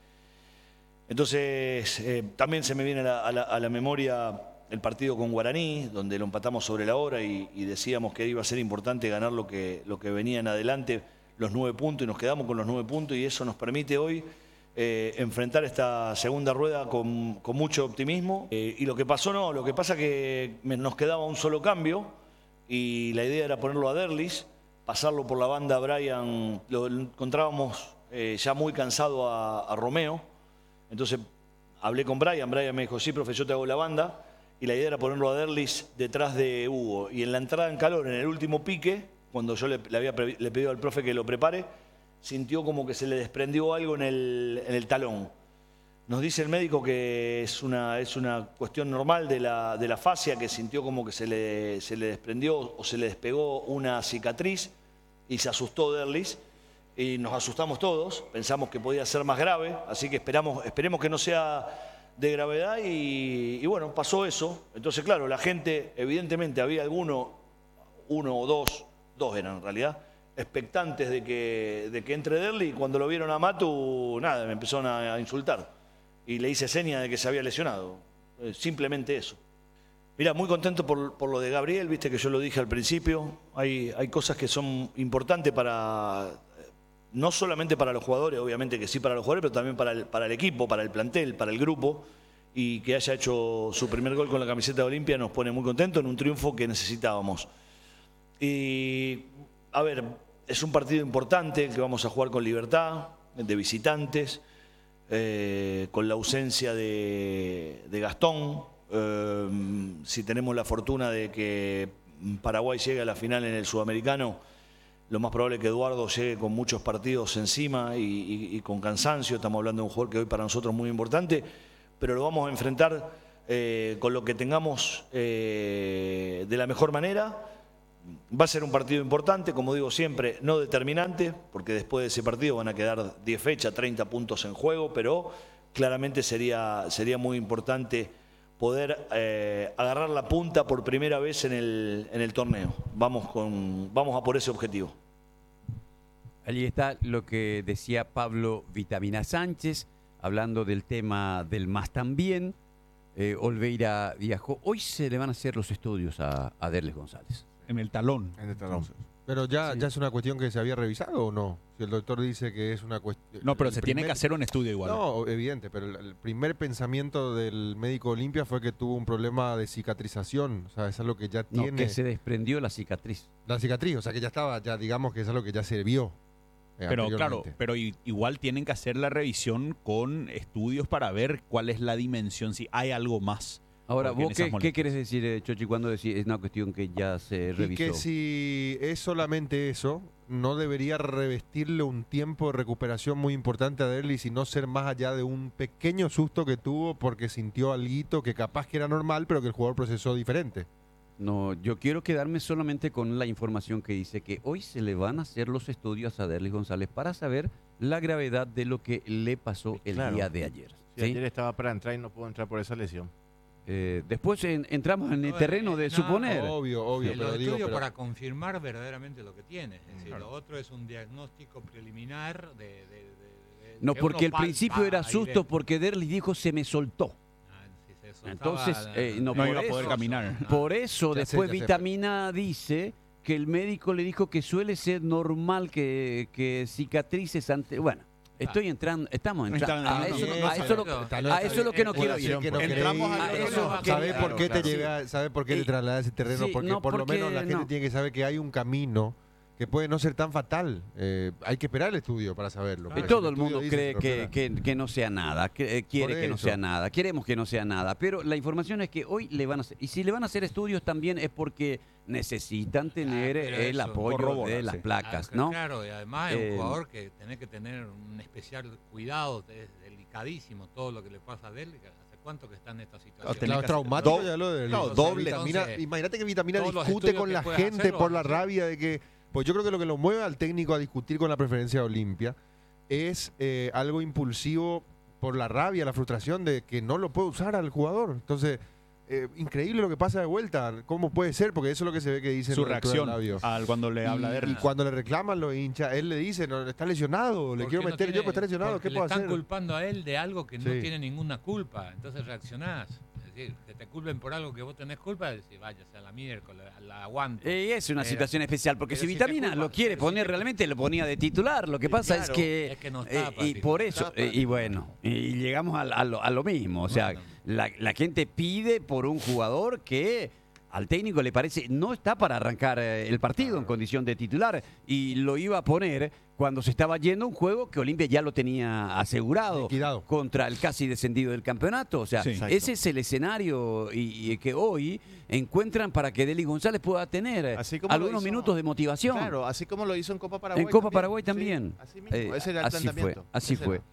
[SPEAKER 6] Entonces, eh, también se me viene a la, a la- a la memoria el partido con Guaraní, donde lo empatamos sobre la hora y, y decíamos que iba a ser importante ganar lo que, lo que venía en adelante, los nueve puntos, y nos quedamos con los nueve puntos, y eso nos permite hoy eh, enfrentar esta segunda rueda con, con mucho optimismo. Eh, y lo que pasó no, lo que pasa que me- nos quedaba un solo cambio, y la idea era ponerlo a Derlis, pasarlo por la banda a Brian, lo encontrábamos eh, ya muy cansado a, a Romeo. Entonces hablé con Brian, Brian me dijo, sí, profe, yo te hago la banda, y la idea era ponerlo a Derlis detrás de Hugo. Y en la entrada en calor, en el último pique, cuando yo le, le había pre- le pedido al profe que lo prepare, sintió como que se le desprendió algo en el, en el talón. Nos dice el médico que es una, es una cuestión normal de la, de la fascia, que sintió como que se le, se le desprendió o se le despegó una cicatriz, y se asustó Derlis. Y nos asustamos todos, pensamos que podía ser más grave, así que esperamos, esperemos que no sea de gravedad, y, y bueno, pasó eso. Entonces, claro, la gente, evidentemente había alguno, uno o dos, dos eran en realidad, expectantes de que, de que entre Derli, y cuando lo vieron a Matu, nada, me empezaron a, a insultar. Y le hice seña de que se había lesionado, eh, simplemente eso. Mira, muy contento por, por lo de Gabriel, viste que yo lo dije al principio, hay, hay cosas que son importantes para... No solamente para los jugadores, obviamente que sí para los jugadores, pero también para el, para el equipo, para el plantel, para el grupo. Y que haya hecho su primer gol con la camiseta de Olimpia nos pone muy contentos en un triunfo que necesitábamos. Y, a ver, es un partido importante que vamos a jugar con Libertad, de visitantes, eh, con la ausencia de, de Gastón. Eh, si tenemos la fortuna de que Paraguay llegue a la final en el Sudamericano, lo más probable es que Eduardo llegue con muchos partidos encima y, y- y con cansancio. Estamos hablando de un jugador que hoy para nosotros es muy importante, pero lo vamos a enfrentar eh, con lo que tengamos eh, de la mejor manera. Va a ser un partido importante, como digo siempre, no determinante, porque después de ese partido van a quedar diez fechas, treinta puntos en juego, pero claramente sería, sería muy importante poder eh, agarrar la punta por primera vez en el, en el torneo. Vamos, con, vamos a por ese objetivo.
[SPEAKER 1] Allí está lo que decía Pablo Vitamina Sánchez, hablando del tema del más también. Eh, Olveira viajó. Hoy se le van a hacer los estudios a, a Derles González.
[SPEAKER 5] En el talón.
[SPEAKER 3] En el talón.
[SPEAKER 4] Pero ya,
[SPEAKER 1] Sí.
[SPEAKER 4] ya es una cuestión que se había revisado o no. Si el doctor dice que es una cuestión.
[SPEAKER 5] No, pero
[SPEAKER 4] el
[SPEAKER 5] se tiene
[SPEAKER 4] primer-
[SPEAKER 5] que hacer un estudio igual.
[SPEAKER 4] No, evidente, pero el, el primer pensamiento del médico Olimpia fue que tuvo un problema de cicatrización. O sea, es algo que ya
[SPEAKER 1] No,
[SPEAKER 4] tiene.
[SPEAKER 1] que se desprendió la cicatriz.
[SPEAKER 4] La cicatriz, o sea, que ya estaba, ya digamos que es algo que ya se vio. eh,
[SPEAKER 5] Pero claro,
[SPEAKER 4] anteriormente.
[SPEAKER 5] pero i- igual tienen que hacer la revisión con estudios para ver cuál es la dimensión, si hay algo más.
[SPEAKER 1] Ahora,
[SPEAKER 5] Porque en
[SPEAKER 1] ¿vos
[SPEAKER 5] esas
[SPEAKER 1] qué,
[SPEAKER 5] molestias-
[SPEAKER 1] qué querés decir, eh, Chochi, cuando decís es una cuestión que ya se
[SPEAKER 4] Y
[SPEAKER 1] revisó?
[SPEAKER 4] que si es solamente eso, no debería revestirle un tiempo de recuperación muy importante a Derlis y no ser más allá de un pequeño susto que tuvo porque sintió alguito que capaz que era normal, pero que el jugador procesó diferente.
[SPEAKER 1] No, yo quiero quedarme solamente con la información que dice que hoy se le van a hacer los estudios a Derlis González para saber la gravedad de lo que le pasó el
[SPEAKER 3] Claro.
[SPEAKER 1] día de ayer.
[SPEAKER 3] Sí,
[SPEAKER 1] ¿sí?
[SPEAKER 3] ayer estaba para entrar y no pudo entrar por esa lesión.
[SPEAKER 1] Eh, después en- entramos en el
[SPEAKER 2] No,
[SPEAKER 1] terreno de
[SPEAKER 2] no,
[SPEAKER 1] suponer.
[SPEAKER 4] Obvio, obvio,
[SPEAKER 2] el
[SPEAKER 4] pero digo,
[SPEAKER 2] estudio
[SPEAKER 4] pero-
[SPEAKER 2] para confirmar verdaderamente lo que tiene. Es decir,
[SPEAKER 4] Claro.
[SPEAKER 2] lo otro es un diagnóstico preliminar de... de- de- de-
[SPEAKER 1] No,
[SPEAKER 2] que
[SPEAKER 1] porque
[SPEAKER 2] uno
[SPEAKER 1] al principio
[SPEAKER 2] palpa
[SPEAKER 1] era
[SPEAKER 2] ahí
[SPEAKER 1] susto
[SPEAKER 2] dentro.
[SPEAKER 1] porque Derlis dijo se me soltó.
[SPEAKER 2] Ah, si se soltaba
[SPEAKER 1] Entonces,
[SPEAKER 2] la-
[SPEAKER 1] eh, no,
[SPEAKER 5] No
[SPEAKER 1] por
[SPEAKER 5] iba a poder
[SPEAKER 1] eso-
[SPEAKER 5] caminar.
[SPEAKER 2] Ah,
[SPEAKER 1] Por eso
[SPEAKER 4] Ya sé,
[SPEAKER 1] después
[SPEAKER 4] ya sé,
[SPEAKER 1] Vitamina dice que el médico le dijo que suele ser normal que, que cicatrices ante... Bueno, estoy entrando, estamos entrando.
[SPEAKER 5] Entrando,
[SPEAKER 1] A
[SPEAKER 5] no,
[SPEAKER 1] eso,
[SPEAKER 5] no,
[SPEAKER 1] no-
[SPEAKER 5] no,
[SPEAKER 1] a eso lo,
[SPEAKER 2] no,
[SPEAKER 4] no,
[SPEAKER 1] a eso es lo que no
[SPEAKER 2] no,
[SPEAKER 1] quiero
[SPEAKER 3] no,
[SPEAKER 1] ir.
[SPEAKER 3] no,
[SPEAKER 4] que no
[SPEAKER 5] Entramos
[SPEAKER 4] queréis-
[SPEAKER 5] a-
[SPEAKER 1] a eso
[SPEAKER 3] claro,
[SPEAKER 1] que-
[SPEAKER 4] ¿Sabe
[SPEAKER 3] claro,
[SPEAKER 4] por qué
[SPEAKER 3] claro.
[SPEAKER 4] te lleva, sabe por qué
[SPEAKER 1] Sí.
[SPEAKER 4] te traslada a ese terreno?
[SPEAKER 1] Sí,
[SPEAKER 4] porque
[SPEAKER 1] no,
[SPEAKER 4] por lo
[SPEAKER 1] porque
[SPEAKER 4] menos la gente
[SPEAKER 1] no.
[SPEAKER 4] tiene que saber que hay un camino que puede no ser tan fatal. Eh, hay que esperar el estudio para saberlo.
[SPEAKER 2] Claro.
[SPEAKER 1] Y
[SPEAKER 4] porque
[SPEAKER 1] todo el
[SPEAKER 4] estudio
[SPEAKER 1] mundo
[SPEAKER 4] dice
[SPEAKER 1] cree
[SPEAKER 4] se lo
[SPEAKER 1] que,
[SPEAKER 4] espera.
[SPEAKER 1] que- que no sea nada, que, eh, quiere
[SPEAKER 4] Por
[SPEAKER 1] que no
[SPEAKER 4] eso.
[SPEAKER 1] sea nada, queremos que no sea nada, pero la información es que hoy le van a hacer, y si le van a hacer estudios también es porque necesitan tener
[SPEAKER 2] pero
[SPEAKER 1] el
[SPEAKER 2] eso,
[SPEAKER 1] apoyo
[SPEAKER 5] corroborar,
[SPEAKER 1] de las
[SPEAKER 5] sí.
[SPEAKER 1] placas,
[SPEAKER 2] Ah,
[SPEAKER 1] ¿no?
[SPEAKER 2] Claro, y además es
[SPEAKER 1] Eh,
[SPEAKER 2] un jugador que tiene que tener un especial cuidado, es delicadísimo todo lo que le pasa a él. ¿Hace cuánto que está en esta situación?
[SPEAKER 5] Tenés
[SPEAKER 4] Claro,
[SPEAKER 5] que
[SPEAKER 4] traumático
[SPEAKER 5] hacer-
[SPEAKER 4] ya lo de
[SPEAKER 5] claro,
[SPEAKER 4] la
[SPEAKER 5] doble.
[SPEAKER 4] Vitamina-
[SPEAKER 2] Entonces,
[SPEAKER 4] imagínate que Vitamina
[SPEAKER 2] todos los
[SPEAKER 4] discute
[SPEAKER 2] estudios
[SPEAKER 4] con
[SPEAKER 2] que
[SPEAKER 4] la
[SPEAKER 2] puedas
[SPEAKER 4] gente
[SPEAKER 2] hacer, lo
[SPEAKER 4] por
[SPEAKER 2] vas
[SPEAKER 4] la
[SPEAKER 2] a hacer.
[SPEAKER 4] rabia de que. Pues yo creo que lo que lo mueve al técnico a discutir con la preferencia de Olimpia es eh, algo impulsivo por la rabia, la frustración de que no lo puede usar al jugador. Entonces, eh, increíble lo que pasa de vuelta. ¿Cómo puede ser? Porque eso es lo que se ve que dice
[SPEAKER 5] Su
[SPEAKER 4] en la lectura del
[SPEAKER 5] reacción
[SPEAKER 4] labio.
[SPEAKER 5] al cuando le habla
[SPEAKER 4] y,
[SPEAKER 5] de
[SPEAKER 4] y
[SPEAKER 5] Derlis.
[SPEAKER 4] cuando le reclaman los hinchas, él le dice, no, está lesionado, le
[SPEAKER 2] ¿Por
[SPEAKER 4] quiero
[SPEAKER 2] qué no
[SPEAKER 4] meter
[SPEAKER 2] tiene-
[SPEAKER 4] yo, pues está lesionado,
[SPEAKER 2] porque
[SPEAKER 4] ¿qué
[SPEAKER 2] le
[SPEAKER 4] puedo
[SPEAKER 2] están
[SPEAKER 4] hacer?
[SPEAKER 2] culpando a él de algo que no
[SPEAKER 4] Sí.
[SPEAKER 2] tiene ninguna culpa. Entonces reaccionás. Es decir, que te culpen por algo que vos tenés culpa, decís, vaya, sea la miércoles, la aguanto.
[SPEAKER 1] Eh, es una
[SPEAKER 2] Pero-
[SPEAKER 1] situación especial, porque
[SPEAKER 2] pero
[SPEAKER 1] si
[SPEAKER 2] si te
[SPEAKER 1] Vitamina
[SPEAKER 2] culpa-
[SPEAKER 1] lo quiere
[SPEAKER 2] pero si
[SPEAKER 1] poner
[SPEAKER 2] te-
[SPEAKER 1] realmente, lo ponía de titular. Lo que pasa es
[SPEAKER 3] claro,
[SPEAKER 1] que...
[SPEAKER 2] es que no
[SPEAKER 1] eh,
[SPEAKER 2] está para
[SPEAKER 1] y
[SPEAKER 2] titular.
[SPEAKER 1] por eso,
[SPEAKER 3] Está para
[SPEAKER 1] eh, y bueno, y llegamos al- a, lo, a lo mismo. O sea,
[SPEAKER 2] Bueno.
[SPEAKER 1] la, la gente pide por un jugador que al técnico le parece no está para arrancar eh, el partido en condición de titular y lo iba a poner cuando se estaba yendo un juego que Olimpia ya lo tenía asegurado
[SPEAKER 4] Liquidado.
[SPEAKER 1] contra el casi descendido del campeonato. O sea,
[SPEAKER 5] Sí.
[SPEAKER 3] Exacto.
[SPEAKER 1] ese es el escenario y, y que hoy encuentran para que Derlis González pueda tener
[SPEAKER 3] Así como lo
[SPEAKER 1] algunos
[SPEAKER 3] hizo-
[SPEAKER 1] minutos de motivación.
[SPEAKER 3] Claro, así como lo hizo en Copa Paraguay.
[SPEAKER 1] En Copa
[SPEAKER 3] también.
[SPEAKER 1] Paraguay
[SPEAKER 3] Sí,
[SPEAKER 1] también.
[SPEAKER 3] así mismo.
[SPEAKER 1] Eh,
[SPEAKER 3] Ese era el
[SPEAKER 1] así fue,
[SPEAKER 3] planteamiento.
[SPEAKER 1] así
[SPEAKER 3] Ese
[SPEAKER 1] fue.
[SPEAKER 3] era.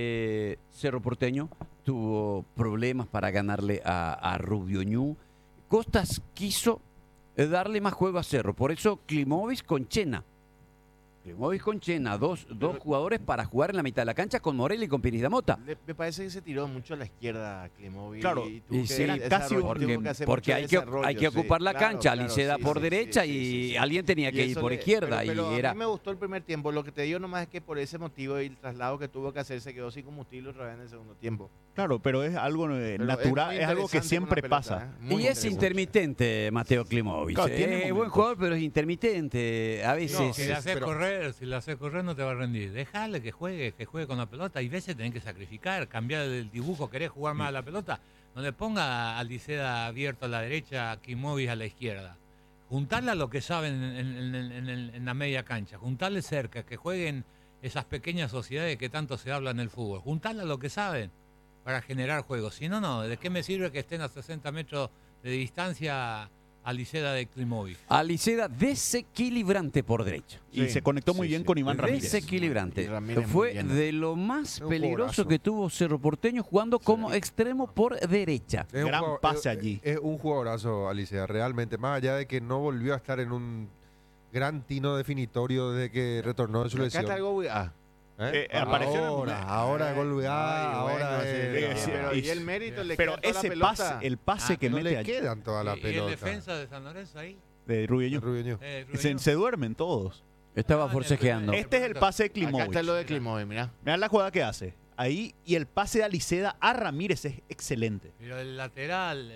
[SPEAKER 1] Eh, Cerro Porteño tuvo problemas para ganarle a, a Rubio Ñu. Costas quiso eh, darle más juego a Cerro, por eso Klimovic con Chena. Klimovic con Chena, dos, dos jugadores para jugar en la mitad de la cancha con Morelli y con Piris da Mota.
[SPEAKER 3] Le- me parece que se tiró mucho a la izquierda Klimovic.
[SPEAKER 5] Claro,
[SPEAKER 3] y tuvo
[SPEAKER 1] y
[SPEAKER 3] que
[SPEAKER 1] sí, era
[SPEAKER 3] desarrollar-
[SPEAKER 5] casi
[SPEAKER 3] tuvo
[SPEAKER 1] Porque,
[SPEAKER 3] que hacer
[SPEAKER 1] porque
[SPEAKER 3] mucho
[SPEAKER 1] hay, que,
[SPEAKER 3] desarrollo,
[SPEAKER 1] hay que
[SPEAKER 3] sí.
[SPEAKER 1] ocupar la
[SPEAKER 3] Claro,
[SPEAKER 1] cancha,
[SPEAKER 3] claro,
[SPEAKER 1] Liceda
[SPEAKER 3] sí,
[SPEAKER 1] por
[SPEAKER 3] sí,
[SPEAKER 1] derecha
[SPEAKER 3] sí,
[SPEAKER 1] y
[SPEAKER 3] sí, sí.
[SPEAKER 1] alguien tenía
[SPEAKER 3] Y
[SPEAKER 1] que ir
[SPEAKER 3] eso
[SPEAKER 1] por
[SPEAKER 3] le-
[SPEAKER 1] izquierda.
[SPEAKER 3] pero- pero
[SPEAKER 1] y
[SPEAKER 3] a
[SPEAKER 1] era
[SPEAKER 3] mí me gustó el primer tiempo. Lo que te digo nomás es que por ese motivo y el traslado que tuvo que hacer se quedó sin combustible otra vez en el segundo tiempo.
[SPEAKER 5] Claro, pero es algo eh,
[SPEAKER 3] Pero
[SPEAKER 5] natural,
[SPEAKER 3] muy
[SPEAKER 5] es, algo que
[SPEAKER 3] interesante
[SPEAKER 5] siempre
[SPEAKER 3] con la pelota,
[SPEAKER 5] pasa.
[SPEAKER 3] ¿eh? Muy
[SPEAKER 1] Y es
[SPEAKER 3] interesante.
[SPEAKER 1] intermitente Mateo Klimovic.
[SPEAKER 5] Claro,
[SPEAKER 1] Eh,
[SPEAKER 5] tiene
[SPEAKER 1] es buen
[SPEAKER 5] momentos.
[SPEAKER 1] jugador, pero es intermitente. A
[SPEAKER 2] No,
[SPEAKER 1] veces.
[SPEAKER 2] si le haces
[SPEAKER 4] pero-
[SPEAKER 2] correr, si le haces correr no te va a rendir. Déjale que juegue, que juegue con la pelota. Y veces tenés que sacrificar, cambiar el dibujo, querés jugar más a la pelota. No le ponga a Liceda abierto a la derecha, a Klimovic a la izquierda. Juntarle a lo que saben en, en- en- en- en- en la media cancha. Juntarle cerca, que jueguen esas pequeñas sociedades que tanto se habla en el fútbol. Juntarle a lo que saben para generar juegos. Si no, no. ¿De qué me sirve que estén a sesenta metros de distancia a Liceda de Klimovic?
[SPEAKER 1] A Liceda desequilibrante por derecha.
[SPEAKER 5] Y
[SPEAKER 3] Sí,
[SPEAKER 5] se conectó muy
[SPEAKER 3] sí,
[SPEAKER 5] bien
[SPEAKER 3] sí.
[SPEAKER 5] con Iván Ramírez.
[SPEAKER 1] Desequilibrante.
[SPEAKER 3] Y Ramírez muy
[SPEAKER 1] Fue
[SPEAKER 3] bien.
[SPEAKER 1] de lo más
[SPEAKER 4] Un
[SPEAKER 1] peligroso
[SPEAKER 4] jugadorazo.
[SPEAKER 1] que tuvo Cerro Porteño jugando como extremo por derecha.
[SPEAKER 4] Es un
[SPEAKER 5] Gran
[SPEAKER 4] jugador-
[SPEAKER 5] pase
[SPEAKER 4] es-
[SPEAKER 5] allí.
[SPEAKER 4] Es un jugadorazo, Alicia, realmente. Más allá de que no volvió a estar en un gran tino definitorio desde que retornó de su
[SPEAKER 3] Acá
[SPEAKER 4] lesión.
[SPEAKER 3] está el gol, ah.
[SPEAKER 4] ¿Eh?
[SPEAKER 5] Eh, apareció en el
[SPEAKER 4] ahora,
[SPEAKER 5] momento.
[SPEAKER 4] ahora gol V A,
[SPEAKER 3] Ay,
[SPEAKER 4] ahora
[SPEAKER 3] bueno, sí,
[SPEAKER 4] es-
[SPEAKER 3] sí, pero
[SPEAKER 5] y-
[SPEAKER 3] y el mérito le
[SPEAKER 5] Pero
[SPEAKER 3] queda toda la
[SPEAKER 5] ese
[SPEAKER 3] pelota.
[SPEAKER 5] pase, el pase
[SPEAKER 2] Ah,
[SPEAKER 5] que
[SPEAKER 4] no
[SPEAKER 5] mete
[SPEAKER 4] le
[SPEAKER 5] allí
[SPEAKER 4] quedan toda la
[SPEAKER 2] y, y
[SPEAKER 4] pelota.
[SPEAKER 2] el defensa de San Lorenzo ahí.
[SPEAKER 5] de Rubio
[SPEAKER 4] Rubio Ñu.
[SPEAKER 2] eh,
[SPEAKER 5] se,
[SPEAKER 2] Rubio.
[SPEAKER 5] se duermen todos.
[SPEAKER 1] Estaba
[SPEAKER 2] Ah, en el
[SPEAKER 1] forcejeando.
[SPEAKER 2] primer-
[SPEAKER 5] Este es el pase de
[SPEAKER 3] Acá está
[SPEAKER 5] Klimovic.
[SPEAKER 3] lo de Klimovic, mirá.
[SPEAKER 5] Mirá la jugada que hace. Ahí, y el pase de Aliceda a Ramírez es excelente.
[SPEAKER 2] Pero el lateral, el,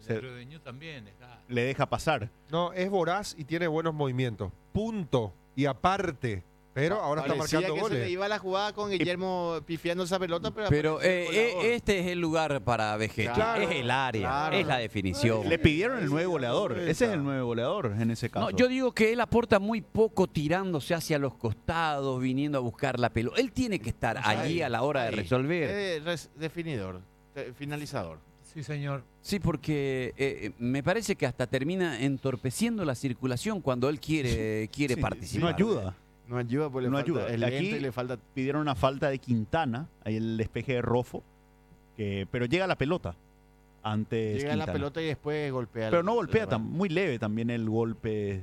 [SPEAKER 5] Se-
[SPEAKER 2] Rubén también. Está.
[SPEAKER 5] le deja pasar.
[SPEAKER 4] No, es voraz y tiene buenos movimientos. Punto. Y aparte. Pero ahora está
[SPEAKER 3] Parecía
[SPEAKER 4] marcando
[SPEAKER 3] que se le
[SPEAKER 4] goles.
[SPEAKER 3] iba la jugada con Guillermo pifiando esa pelota, pero,
[SPEAKER 1] Pero
[SPEAKER 3] apareció el
[SPEAKER 1] eh,
[SPEAKER 3] goleador.
[SPEAKER 1] eh, este es el lugar para Vegeta.
[SPEAKER 3] Claro,
[SPEAKER 1] es el área,
[SPEAKER 3] claro.
[SPEAKER 1] es la definición.
[SPEAKER 5] Le pidieron el nuevo goleador.
[SPEAKER 4] vuelta.
[SPEAKER 5] Ese es el nuevo goleador en ese caso.
[SPEAKER 1] No, yo digo que él aporta muy poco tirándose hacia los costados, viniendo a buscar la pelota. Él tiene que estar allí a la hora de
[SPEAKER 3] Ahí.
[SPEAKER 1] resolver.
[SPEAKER 3] Es res- definidor, te- finalizador.
[SPEAKER 2] Sí, señor.
[SPEAKER 1] Sí, porque eh, me parece que hasta termina entorpeciendo la circulación cuando él quiere, quiere
[SPEAKER 5] Sí,
[SPEAKER 1] participar.
[SPEAKER 5] no ayuda.
[SPEAKER 3] No ayuda, pues le
[SPEAKER 5] No
[SPEAKER 3] falta
[SPEAKER 5] ayuda.
[SPEAKER 3] el
[SPEAKER 5] Aquí-
[SPEAKER 3] lento y le falta.
[SPEAKER 5] Pidieron una falta de Quintana, ahí el despeje de Rofo, que, pero llega la pelota antes
[SPEAKER 3] Llega la
[SPEAKER 5] Quintana.
[SPEAKER 3] pelota y después golpea.
[SPEAKER 5] Pero
[SPEAKER 3] el-
[SPEAKER 5] no golpea,
[SPEAKER 3] el
[SPEAKER 5] tan,
[SPEAKER 3] balón.
[SPEAKER 5] muy leve también el golpe.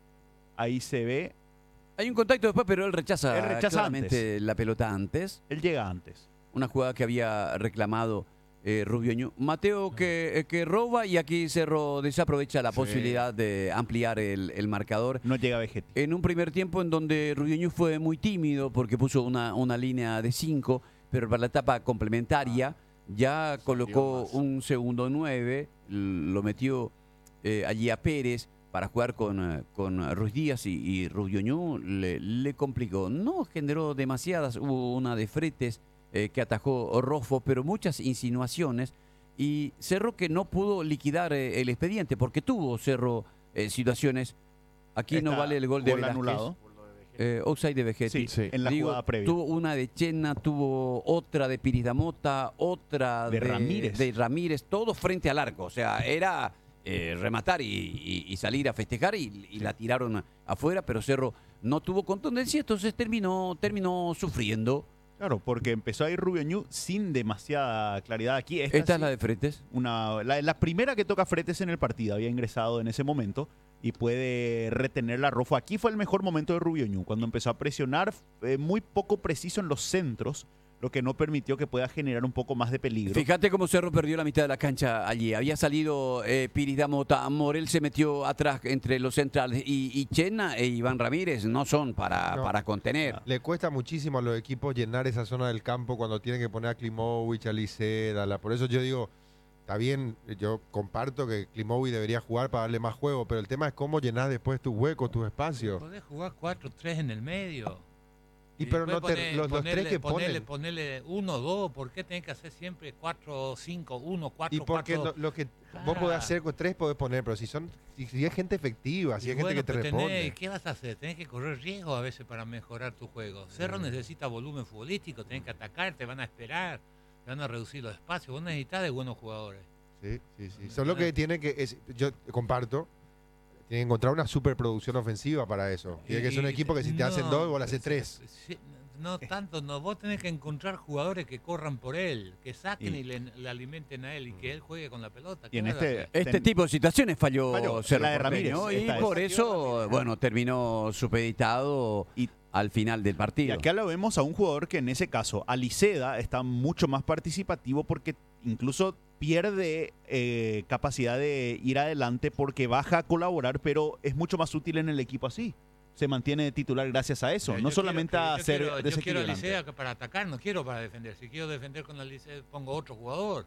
[SPEAKER 5] Ahí se ve,
[SPEAKER 1] Hay un contacto después, pero él rechaza,
[SPEAKER 5] Él rechaza
[SPEAKER 1] claramente la pelota antes.
[SPEAKER 5] él llega antes.
[SPEAKER 1] Una jugada que había reclamado eh, Rubio Ñu. Mateo que, eh, que roba y aquí Cerro desaprovecha la
[SPEAKER 3] Sí.
[SPEAKER 1] posibilidad de ampliar el, el marcador.
[SPEAKER 5] No llega Vegetti.
[SPEAKER 1] En un primer tiempo en donde Rubio Ñu fue muy tímido porque puso una, una línea de cinco, pero para la etapa complementaria ya colocó
[SPEAKER 3] más.
[SPEAKER 1] un segundo nueve, l- lo metió eh, allí a Pérez para jugar con, eh, con Ruiz Díaz y, y Rubio Ñu le, le complicó. No generó demasiadas, hubo una de Fretes eh, que atajó Rofo, pero muchas insinuaciones y Cerro que no pudo liquidar eh, el expediente porque tuvo Cerro eh, situaciones. Aquí no
[SPEAKER 5] Está
[SPEAKER 1] vale el gol de
[SPEAKER 5] gol
[SPEAKER 1] Velázquez.
[SPEAKER 5] anulado.
[SPEAKER 1] Eh, offside de Vegetti.
[SPEAKER 5] Sí,
[SPEAKER 3] Sí.
[SPEAKER 5] en la
[SPEAKER 1] Digo,
[SPEAKER 5] jugada previa.
[SPEAKER 1] tuvo una de Chena, tuvo otra de Piridamota, otra
[SPEAKER 5] De
[SPEAKER 1] de,
[SPEAKER 5] Ramírez.
[SPEAKER 1] de Ramírez, todo frente al arco. O sea, era eh, rematar y, y- y salir a festejar y, y la tiraron afuera, pero Cerro no tuvo contundencia, entonces terminó, terminó sufriendo.
[SPEAKER 5] Claro, porque empezó a ir Rubio Ñu sin demasiada claridad aquí. Esta,
[SPEAKER 1] Esta es
[SPEAKER 5] sí,
[SPEAKER 1] la de Fretes.
[SPEAKER 5] una, la, la primera que toca Fretes en el partido, había ingresado en ese momento y puede retener la Rofo. Aquí fue el mejor momento de Rubio Ñu, cuando empezó a presionar, eh, muy poco preciso en los centros, lo que no permitió que pueda generar un poco más de peligro.
[SPEAKER 1] Fíjate cómo Cerro perdió la mitad de la cancha allí. Había salido eh, Piridamota, Morel se metió atrás entre los centrales y, y Chena e Iván Ramírez no son para,
[SPEAKER 4] No.
[SPEAKER 1] para contener.
[SPEAKER 4] Le cuesta muchísimo a los equipos llenar esa zona del campo cuando tienen que poner a Klimovic, a Liceda. la- Por eso yo digo, está bien, yo comparto que Klimovic debería jugar para darle más juego, pero el tema es cómo llenar después tus huecos, tus espacios.
[SPEAKER 2] Podés jugar cuatro tres en el medio.
[SPEAKER 4] Y pero no
[SPEAKER 2] después
[SPEAKER 4] te-
[SPEAKER 2] poner-
[SPEAKER 4] los, los tres
[SPEAKER 2] ponerle-
[SPEAKER 4] que
[SPEAKER 2] ponerle,
[SPEAKER 4] ponen.
[SPEAKER 2] ponerle uno, dos, ¿por qué tenés que hacer siempre cuatro, cinco, uno, cuatro,
[SPEAKER 4] Y porque
[SPEAKER 2] cuatro?
[SPEAKER 4] lo, lo que vos
[SPEAKER 2] Ah.
[SPEAKER 4] podés hacer con tres podés poner, pero si son si, si hay gente efectiva, si
[SPEAKER 2] Y
[SPEAKER 4] hay
[SPEAKER 2] bueno,
[SPEAKER 4] gente que te
[SPEAKER 2] pero tenés-
[SPEAKER 4] responde.
[SPEAKER 2] ¿qué vas a hacer? Tenés que correr riesgo a veces para mejorar tu juego. Cerro necesita volumen futbolístico, tenés que atacar, te van a esperar, te van a reducir los espacios. Vos necesitas de buenos jugadores.
[SPEAKER 4] Sí, sí, sí. Solo que tiene que, es- yo comparto, tiene que encontrar una superproducción ofensiva para eso. Tiene que ser un
[SPEAKER 2] Y-
[SPEAKER 4] equipo que si te hacen
[SPEAKER 2] no,
[SPEAKER 4] dos, vos le haces
[SPEAKER 2] sí,
[SPEAKER 4] tres.
[SPEAKER 2] sí, no tanto, no. Vos tenés que encontrar jugadores que corran por él, que saquen
[SPEAKER 5] Y-
[SPEAKER 2] y, le, le alimenten a él y que él juegue con la pelota.
[SPEAKER 5] Y en
[SPEAKER 2] ¿Qué vas a
[SPEAKER 5] este,
[SPEAKER 2] hacer?
[SPEAKER 1] Este
[SPEAKER 5] ten-
[SPEAKER 1] tipo de situaciones falló,
[SPEAKER 5] Falló,
[SPEAKER 1] Cerro
[SPEAKER 5] la de
[SPEAKER 1] Porteño,
[SPEAKER 5] Ramírez,
[SPEAKER 1] y
[SPEAKER 5] esta es.
[SPEAKER 1] por eso, bueno, terminó supeditado
[SPEAKER 5] Y-
[SPEAKER 1] al final del
[SPEAKER 5] Y
[SPEAKER 1] partido.
[SPEAKER 5] acá lo vemos a un jugador que en ese caso, Aliceda, está mucho más participativo porque incluso pierde eh, capacidad de ir adelante porque baja a colaborar, pero es mucho más útil en el equipo así. Se mantiene titular gracias a eso,
[SPEAKER 2] Pero
[SPEAKER 5] no
[SPEAKER 2] yo
[SPEAKER 5] solamente
[SPEAKER 2] quiero-
[SPEAKER 5] a
[SPEAKER 2] yo
[SPEAKER 5] ser
[SPEAKER 2] quiero- Yo quiero a
[SPEAKER 5] desequilibrante.
[SPEAKER 2] Licea que para atacar, no quiero para defender. Si quiero defender con la Licea, pongo otro jugador.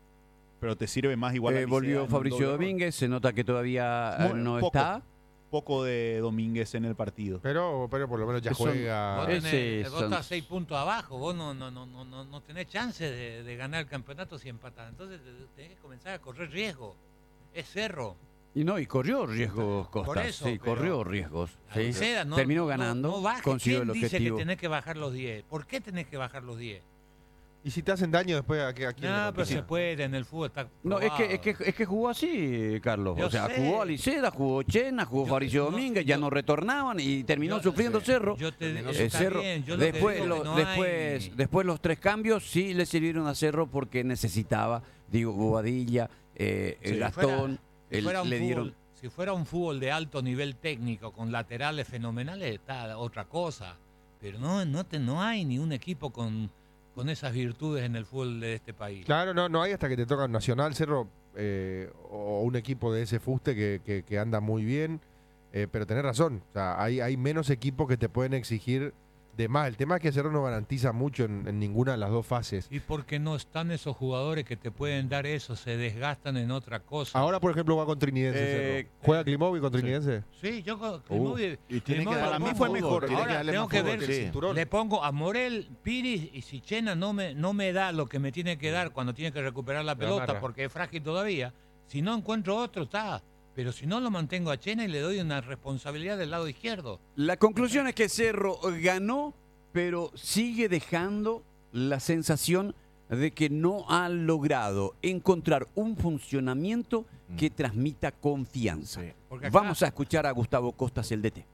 [SPEAKER 5] Pero te sirve más igual.
[SPEAKER 1] Eh,
[SPEAKER 5] Alicea en
[SPEAKER 1] volvió
[SPEAKER 5] un
[SPEAKER 1] Fabricio
[SPEAKER 5] doble rol.
[SPEAKER 1] Domínguez, se nota que todavía eh,
[SPEAKER 5] Muy
[SPEAKER 1] no
[SPEAKER 5] poco.
[SPEAKER 1] está.
[SPEAKER 5] Poco de Domínguez en el partido.
[SPEAKER 4] Pero, pero por lo menos ya
[SPEAKER 1] Son-
[SPEAKER 4] juega.
[SPEAKER 2] Vos,
[SPEAKER 1] Ese
[SPEAKER 2] tenés, vos
[SPEAKER 1] son-
[SPEAKER 2] estás seis puntos abajo, vos no, no, no, no, no, no tenés chance de, de ganar el campeonato si empatás. Entonces te- tenés que comenzar a correr riesgo. Es Cerro.
[SPEAKER 1] Y no, y corrió riesgos
[SPEAKER 2] Por
[SPEAKER 1] Costas.
[SPEAKER 2] eso,
[SPEAKER 1] sí,
[SPEAKER 2] pero-
[SPEAKER 1] corrió riesgos. sí.
[SPEAKER 2] Licea, no-
[SPEAKER 1] Terminó
[SPEAKER 2] no-
[SPEAKER 1] ganando,
[SPEAKER 2] no bajes.
[SPEAKER 1] consiguió
[SPEAKER 2] ¿Quién
[SPEAKER 1] el
[SPEAKER 2] dice
[SPEAKER 1] objetivo.
[SPEAKER 2] que tenés que bajar los diez? ¿Por qué tenés que bajar los diez?
[SPEAKER 4] Y si te hacen daño después, ¿a, qué- a quién le
[SPEAKER 2] No, pero
[SPEAKER 4] compete?
[SPEAKER 2] se puede, en el fútbol está
[SPEAKER 1] No, es que, es,
[SPEAKER 2] probado.
[SPEAKER 1] que, es que jugó así, Carlos.
[SPEAKER 2] Yo
[SPEAKER 1] o sea,
[SPEAKER 2] sé.
[SPEAKER 1] jugó Aliceda, jugó Chena, jugó
[SPEAKER 2] Yo-
[SPEAKER 1] Fabricio
[SPEAKER 2] no,
[SPEAKER 1] Domínguez, ya
[SPEAKER 2] yo-
[SPEAKER 1] no retornaban y terminó
[SPEAKER 2] Yo-
[SPEAKER 1] sufriendo
[SPEAKER 2] sí.
[SPEAKER 1] Cerro.
[SPEAKER 2] Yo te-
[SPEAKER 3] Terminó
[SPEAKER 1] Eh,
[SPEAKER 2] está
[SPEAKER 1] Cerro.
[SPEAKER 2] bien, yo lo que
[SPEAKER 1] después,
[SPEAKER 2] digo
[SPEAKER 1] lo-
[SPEAKER 2] que no
[SPEAKER 1] después,
[SPEAKER 2] hay-
[SPEAKER 1] después los tres cambios sí le sirvieron a Cerro porque necesitaba, digo, Bobadilla, eh,
[SPEAKER 2] Si
[SPEAKER 1] Gastón,
[SPEAKER 2] Si
[SPEAKER 1] el-
[SPEAKER 2] fuera, un
[SPEAKER 1] le
[SPEAKER 2] fútbol,
[SPEAKER 1] dieron...
[SPEAKER 2] si fuera un fútbol de alto nivel técnico, con laterales fenomenales, está otra cosa. Pero no, no, te, no hay ni un equipo con, con esas virtudes en el fútbol de este país.
[SPEAKER 4] Claro, no, no hay hasta que te toca Nacional, Cerro eh, o un equipo de ese fuste que, que- que anda muy bien. Eh, pero tenés razón, o sea, hay, hay menos equipos que te pueden exigir de más. El tema es que Cerro no garantiza mucho en, en ninguna de las dos fases.
[SPEAKER 2] Y porque no están esos jugadores que te pueden dar eso, se desgastan en otra cosa.
[SPEAKER 4] Ahora, por ejemplo, va con Trinidense.
[SPEAKER 1] Eh,
[SPEAKER 4] Cerro. ¿Juega Klimovic con Trinidense?
[SPEAKER 2] Sí, yo con
[SPEAKER 4] Uh,
[SPEAKER 2] Klimovic-
[SPEAKER 3] y tiene que
[SPEAKER 2] Klimovic-
[SPEAKER 3] darle
[SPEAKER 5] para mí
[SPEAKER 3] más
[SPEAKER 5] fue
[SPEAKER 3] fútbol,
[SPEAKER 5] mejor.
[SPEAKER 3] tiene que
[SPEAKER 2] Ahora
[SPEAKER 3] darle
[SPEAKER 2] tengo
[SPEAKER 3] más
[SPEAKER 2] que
[SPEAKER 3] fútbol,
[SPEAKER 2] ver,
[SPEAKER 3] sí.
[SPEAKER 4] cinturón.
[SPEAKER 2] le pongo a Morel, Piris y si Chena no me, no me da lo que me tiene que dar cuando tiene que recuperar la
[SPEAKER 4] La
[SPEAKER 2] pelota
[SPEAKER 4] amarra.
[SPEAKER 2] porque es frágil todavía. Si no encuentro otro, está. Pero si no, lo mantengo a Chena y le doy una responsabilidad del lado izquierdo.
[SPEAKER 1] La conclusión es que Cerro ganó, pero sigue dejando la sensación de que no ha logrado encontrar un funcionamiento que transmita confianza.
[SPEAKER 3] Sí.
[SPEAKER 2] Porque acá-
[SPEAKER 1] Vamos a escuchar a Gustavo Costas, el D T.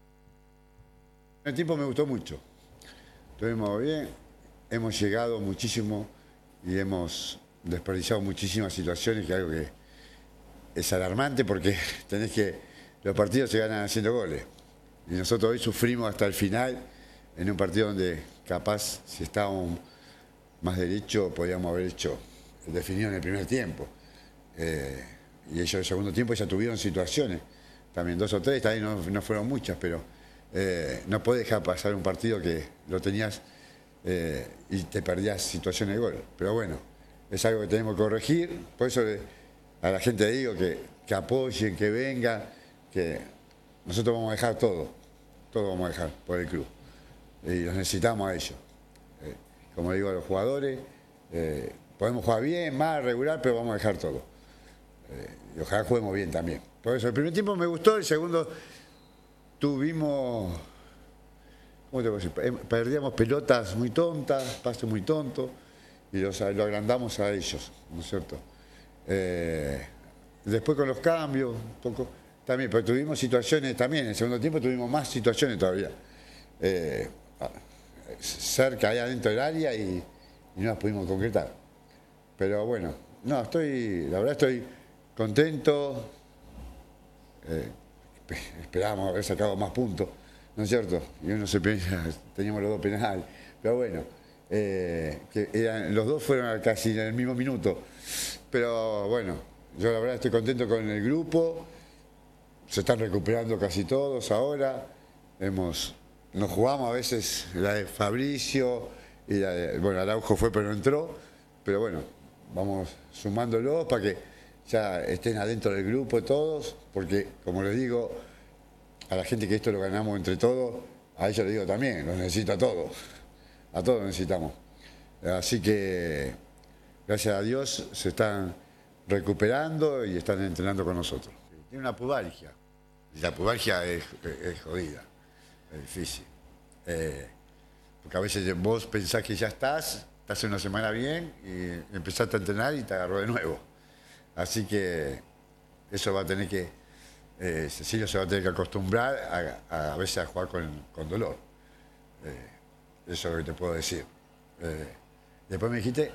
[SPEAKER 7] El tiempo me gustó mucho. Estuvimos bien, hemos llegado muchísimo y hemos desperdiciado muchísimas situaciones, que es algo que es alarmante porque tenés que los partidos se ganan haciendo goles. Y nosotros hoy sufrimos hasta el final en un partido donde capaz si estábamos más derecho podíamos haber hecho definido en el primer tiempo. Eh, y ellos en el segundo tiempo ya tuvieron situaciones, también dos o tres, también no, no fueron muchas, pero eh, no podés dejar pasar un partido que lo tenías eh, y te perdías situaciones de gol. Pero bueno, es algo que tenemos que corregir, por eso le- a la gente le digo que, que apoyen, que vengan, que nosotros vamos a dejar todo, todo vamos a dejar por el club. Y los necesitamos a ellos. Eh, como le digo a los jugadores, eh, podemos jugar bien, mal, regular, pero vamos a dejar todo. Eh, y ojalá juguemos bien también. Por eso, el primer tiempo me gustó, el segundo tuvimos, ¿cómo te puedo decir? Eh, Perdíamos pelotas muy tontas, pases muy tontos, y los, lo agrandamos a ellos, ¿no es cierto? Eh, después con los cambios, un poco, también, pero tuvimos situaciones también, en el segundo tiempo tuvimos más situaciones todavía. Eh, cerca, allá dentro del área y, y no las pudimos concretar. Pero bueno, no, estoy, la verdad estoy contento. Eh, esperábamos haber sacado más puntos, ¿no es cierto? Y uno se piensa, teníamos los dos penales. Pero bueno, eh, que eran, los dos fueron casi en el mismo minuto. Pero bueno, yo la verdad estoy contento con el grupo. Se están recuperando casi todos ahora. Hemos, nos jugamos a veces la de Fabricio y la de, bueno, Araujo fue pero no entró. Pero bueno, vamos sumándolos para que ya estén adentro del grupo todos, porque como les digo a la gente que esto lo ganamos entre todos, a ellos les digo también, los necesito a todos, a todos los necesitamos. Así que gracias a Dios se están recuperando y están entrenando con nosotros. Tiene una pubalgia, y la pubalgia es, es jodida, es difícil. Eh, porque a veces vos pensás que ya estás, estás una semana bien y empezaste a entrenar y te agarró de nuevo. Así que eso va a tener que, eh, Cecilio se va a tener que acostumbrar a, a, a veces a jugar con, con dolor. Eh, eso es lo que te puedo decir. Eh, después me dijiste...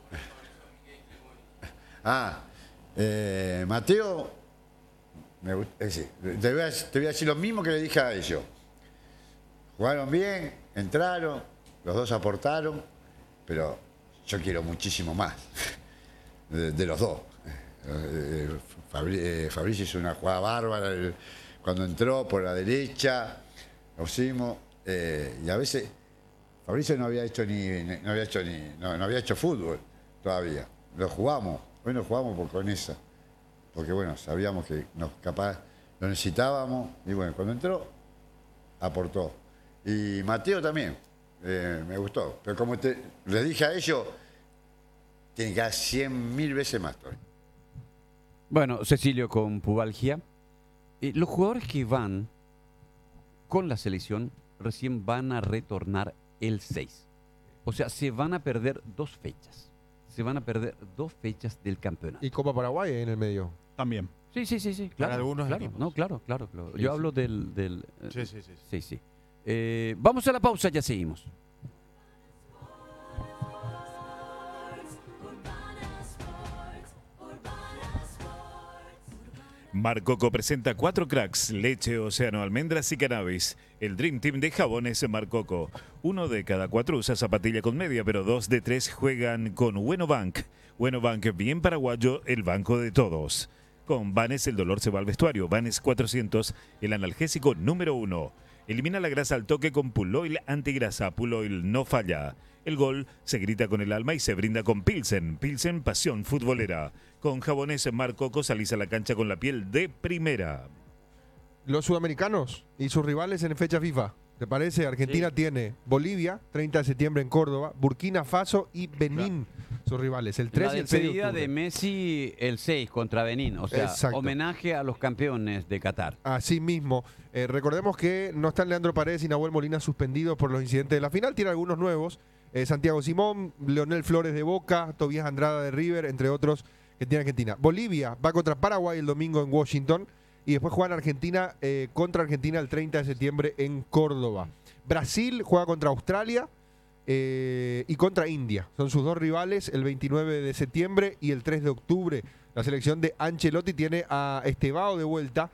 [SPEAKER 7] Ah, eh, Mateo, me, gust- es decir, te, voy a, te voy a decir lo mismo que le dije a ellos. Jugaron bien, entraron, los dos aportaron, pero yo quiero muchísimo más de, de los dos. Eh, Fabri- eh, Fabricio hizo una jugada bárbara el- cuando entró por la derecha, lo hicimos, eh, y a veces Fabricio no había hecho ni, no había hecho ni, no, no había hecho fútbol todavía. Lo jugamos, hoy lo jugamos por, con esa, porque bueno, sabíamos que nos capaz lo necesitábamos, y bueno, cuando entró, aportó. Y Mateo también, eh, me gustó, pero como te, les dije a ellos, tienen que dar cien mil veces más todavía.
[SPEAKER 1] Bueno, Cecilio con pubalgia. Eh, los jugadores que van con la selección recién van a retornar el seis. O sea, se van a perder dos fechas. Se van a perder dos fechas del campeonato.
[SPEAKER 4] Y Copa Paraguay ahí en el medio.
[SPEAKER 5] También.
[SPEAKER 1] Sí, sí, sí, sí. Claro,
[SPEAKER 3] Para algunos
[SPEAKER 1] claro.
[SPEAKER 3] equipos.
[SPEAKER 1] No, claro, claro, claro.
[SPEAKER 4] Sí,
[SPEAKER 1] Yo
[SPEAKER 4] sí.
[SPEAKER 1] hablo del... del eh,
[SPEAKER 3] Sí, sí, sí.
[SPEAKER 1] sí, sí. Eh, vamos a la pausa, ya seguimos.
[SPEAKER 8] Marcoco presenta cuatro cracks, leche, océano, almendras y cannabis. El Dream Team de jabones Marcoco. Uno de cada cuatro usa zapatilla con media, pero dos de tres juegan con Bueno Bank. Bueno Bank, bien paraguayo, el banco de todos. Con Vanes el dolor se va al vestuario. Vanes cuatrocientos, el analgésico número uno. Elimina la grasa al toque con Puloil Antigrasa. Puloil no falla. El gol se grita con el alma y se brinda con Pilsen. Pilsen, pasión futbolera. Con Jabones Mar Coco salís a la cancha con la piel de primera.
[SPEAKER 4] Los sudamericanos y sus rivales en fecha FIFA. ¿Te parece? Argentina
[SPEAKER 1] Sí.
[SPEAKER 4] tiene Bolivia, treinta de septiembre en Córdoba, Burkina Faso y Benín, sus rivales. El tres
[SPEAKER 1] La
[SPEAKER 4] y el seis de
[SPEAKER 1] despedida
[SPEAKER 4] octubre.
[SPEAKER 1] de Messi el seis contra Benín. O sea,
[SPEAKER 4] Exacto.
[SPEAKER 1] homenaje a los campeones de Qatar.
[SPEAKER 4] Así mismo. Eh, recordemos que no están Leandro Paredes y Nahuel Molina suspendidos por los incidentes de la final. Tiene algunos nuevos. Eh, Santiago Simón, Leonel Flores de Boca, Tobías Andrada de River, entre otros que tiene Argentina. Bolivia va contra Paraguay el domingo en Washington. Y después juegan Argentina eh, contra Argentina el treinta de septiembre en Córdoba. Brasil juega contra Australia eh, y contra India. Son sus dos rivales el veintinueve de septiembre y el tres de octubre. La selección de Ancelotti tiene a Estevao de vuelta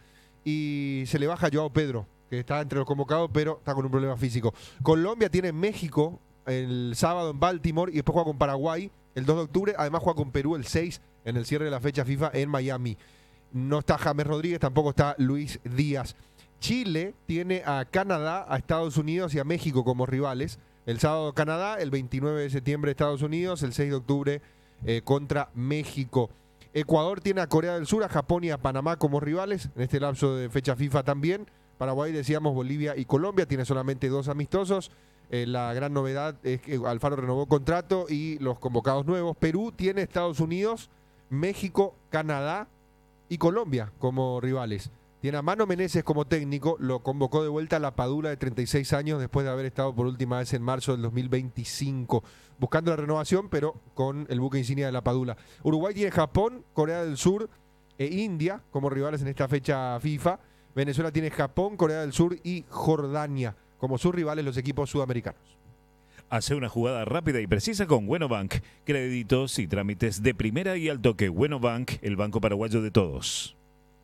[SPEAKER 4] y se le baja a Joao Pedro, que está entre los convocados, pero está con un problema físico. Colombia tiene México el sábado en Baltimore y después juega con Paraguay el dos de octubre. Además juega con Perú el seis en el cierre de la fecha FIFA en Miami. No está James Rodríguez, tampoco está Luis Díaz. Chile tiene a Canadá, a Estados Unidos y a México como rivales. El sábado Canadá, el veintinueve de septiembre Estados Unidos, el seis de octubre eh, contra México. Ecuador tiene a Corea del Sur, a Japón y a Panamá como rivales en este lapso de fecha FIFA también. Paraguay, decíamos, Bolivia y Colombia, tiene solamente dos amistosos. Eh, la gran novedad es que Alfaro renovó contrato y los convocados nuevos. Perú tiene Estados Unidos, México, Canadá y Colombia como rivales. Tiene a Mano Meneses como técnico, lo convocó de vuelta a la Padula de treinta y seis años después de haber estado por última vez en marzo del dos mil veinticinco, buscando la renovación, pero con el buque insignia de la Padula. Uruguay tiene Japón, Corea del Sur e India como rivales en esta fecha FIFA. Venezuela tiene Japón, Corea del Sur y Jordania como sus rivales los equipos sudamericanos.
[SPEAKER 8] Hace una jugada rápida y precisa con Buenobank. Créditos y trámites de primera y al toque. Buenobank, el banco paraguayo de todos.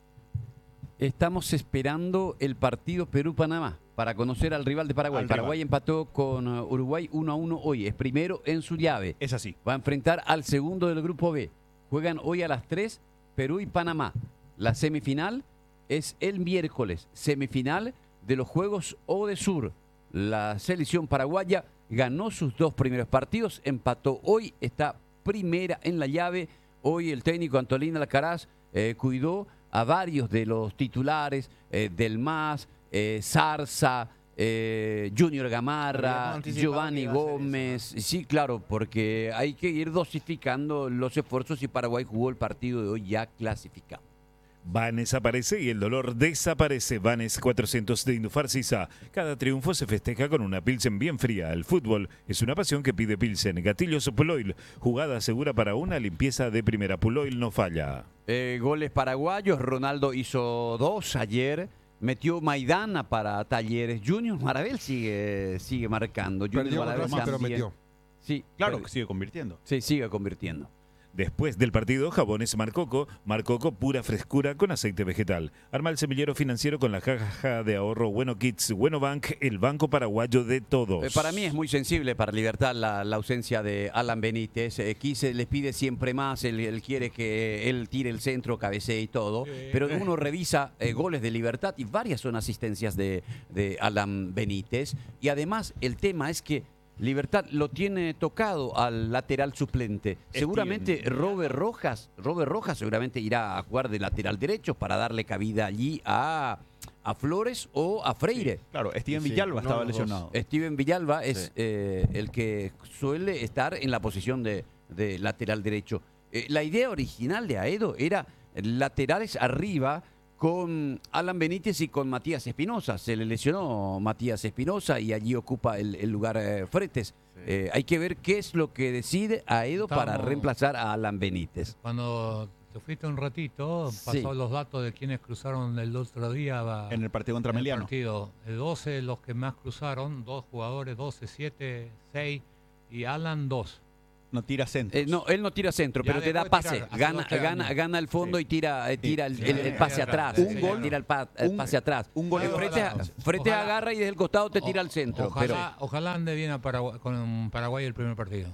[SPEAKER 1] Estamos esperando el partido Perú-Panamá para conocer al rival de Paraguay.
[SPEAKER 5] Al
[SPEAKER 1] Paraguay
[SPEAKER 5] rival.
[SPEAKER 1] empató con uh, Uruguay uno a uno hoy. Es primero en su llave.
[SPEAKER 5] Es así.
[SPEAKER 1] Va a enfrentar al segundo del grupo B. Juegan hoy a las tres Perú y Panamá. La semifinal es el miércoles. Semifinal de los Juegos Odesur. La selección paraguaya ganó sus dos primeros partidos, empató hoy, está primera en la llave. Hoy el técnico Antolín Alcaraz eh, cuidó a varios de los titulares, eh, del M A S, eh, Zarza, eh, Junior Gamarra,
[SPEAKER 3] Habíamos anticipado que
[SPEAKER 1] Giovanni
[SPEAKER 3] iba a hacer
[SPEAKER 1] Gómez. Sí, claro, porque hay que ir dosificando los esfuerzos y Paraguay jugó el partido de hoy ya clasificado.
[SPEAKER 8] Vanes aparece y el dolor desaparece. Vanes cuatrocientos de Indufarcisa. Cada triunfo se festeja con una Pilsen bien fría. El fútbol es una pasión que pide Pilsen. Gatillos Puloil. Jugada segura para una limpieza de primera. Puloil no falla.
[SPEAKER 1] Eh, goles paraguayos. Ronaldo hizo dos ayer. Metió Maidana para Talleres. Junior Marabel sigue, sigue marcando. Junior
[SPEAKER 4] Perdió con
[SPEAKER 1] Marabel
[SPEAKER 4] Racing, pero
[SPEAKER 1] también.
[SPEAKER 4] metió.
[SPEAKER 1] Sí,
[SPEAKER 5] Claro
[SPEAKER 1] pero-
[SPEAKER 5] que sigue convirtiendo.
[SPEAKER 1] sí, sigue convirtiendo.
[SPEAKER 8] Después del partido, Jabones Marcoco. Marcoco, pura frescura con aceite vegetal. Arma el semillero financiero con la caja de ahorro Bueno Kids. Bueno Bank, el banco paraguayo de todos.
[SPEAKER 1] Eh, para mí es muy sensible para Libertad la, la ausencia de Alan Benítez. Eh, Quise les pide siempre más, él, él quiere que él tire el centro, cabecee y todo. Pero uno revisa eh, goles de Libertad y varias son asistencias de, de Alan Benítez. Y además el tema es que Libertad lo tiene tocado al lateral suplente. Seguramente Robert Rojas, Robert Rojas seguramente irá a jugar de lateral derecho para darle cabida allí a, a Flores o a Freire.
[SPEAKER 5] Claro, Steven
[SPEAKER 3] Sí,
[SPEAKER 5] Villalba
[SPEAKER 3] no
[SPEAKER 5] estaba
[SPEAKER 3] los dos.
[SPEAKER 5] lesionado.
[SPEAKER 1] Steven Villalba es
[SPEAKER 5] Sí.
[SPEAKER 1] eh, el que suele estar en la posición de, de lateral derecho. Eh, la idea original de Aedo era laterales arriba con Alan Benítez y con Matías Espinosa. Se le lesionó Matías Espinosa y allí ocupa el, el lugar eh, Fretes. Eh, hay que ver qué es lo que decide Aedo para
[SPEAKER 2] Estamos-
[SPEAKER 1] reemplazar a Alan Benítez.
[SPEAKER 2] Cuando te fuiste un ratito,
[SPEAKER 1] Sí.
[SPEAKER 2] pasó los datos de quienes cruzaron el otro día. va-
[SPEAKER 5] En el partido contra
[SPEAKER 2] en el
[SPEAKER 5] Meliano.
[SPEAKER 2] partido. De doce, los que más cruzaron, dos jugadores, doce, siete, seis y Alan dos.
[SPEAKER 5] No tira centros.
[SPEAKER 1] Eh, no, él no tira centro,
[SPEAKER 2] Ya
[SPEAKER 1] pero te
[SPEAKER 2] dejó
[SPEAKER 1] da
[SPEAKER 2] de
[SPEAKER 1] pase.
[SPEAKER 2] tirar, hace
[SPEAKER 1] Gana,
[SPEAKER 2] dos, tres
[SPEAKER 1] gana,
[SPEAKER 2] años.
[SPEAKER 1] gana el fondo
[SPEAKER 5] Sí.
[SPEAKER 1] y tira, eh, tira el,
[SPEAKER 2] Sí,
[SPEAKER 1] el- el
[SPEAKER 2] sí,
[SPEAKER 1] pase
[SPEAKER 2] sí,
[SPEAKER 1] atrás.
[SPEAKER 2] sí,
[SPEAKER 1] Eh,
[SPEAKER 2] sí,
[SPEAKER 1] tira
[SPEAKER 2] sí.
[SPEAKER 1] el, pa- el
[SPEAKER 5] Un-
[SPEAKER 1] pase atrás.
[SPEAKER 5] un gol-
[SPEAKER 1] Eh, Frete,
[SPEAKER 2] Ojalá.
[SPEAKER 1] Frete
[SPEAKER 2] Ojalá.
[SPEAKER 1] agarra y desde el costado te tira al centro.
[SPEAKER 2] Ojalá,
[SPEAKER 1] Pero
[SPEAKER 2] ojalá ande bien a Paraguay, con Paraguay el primer partido.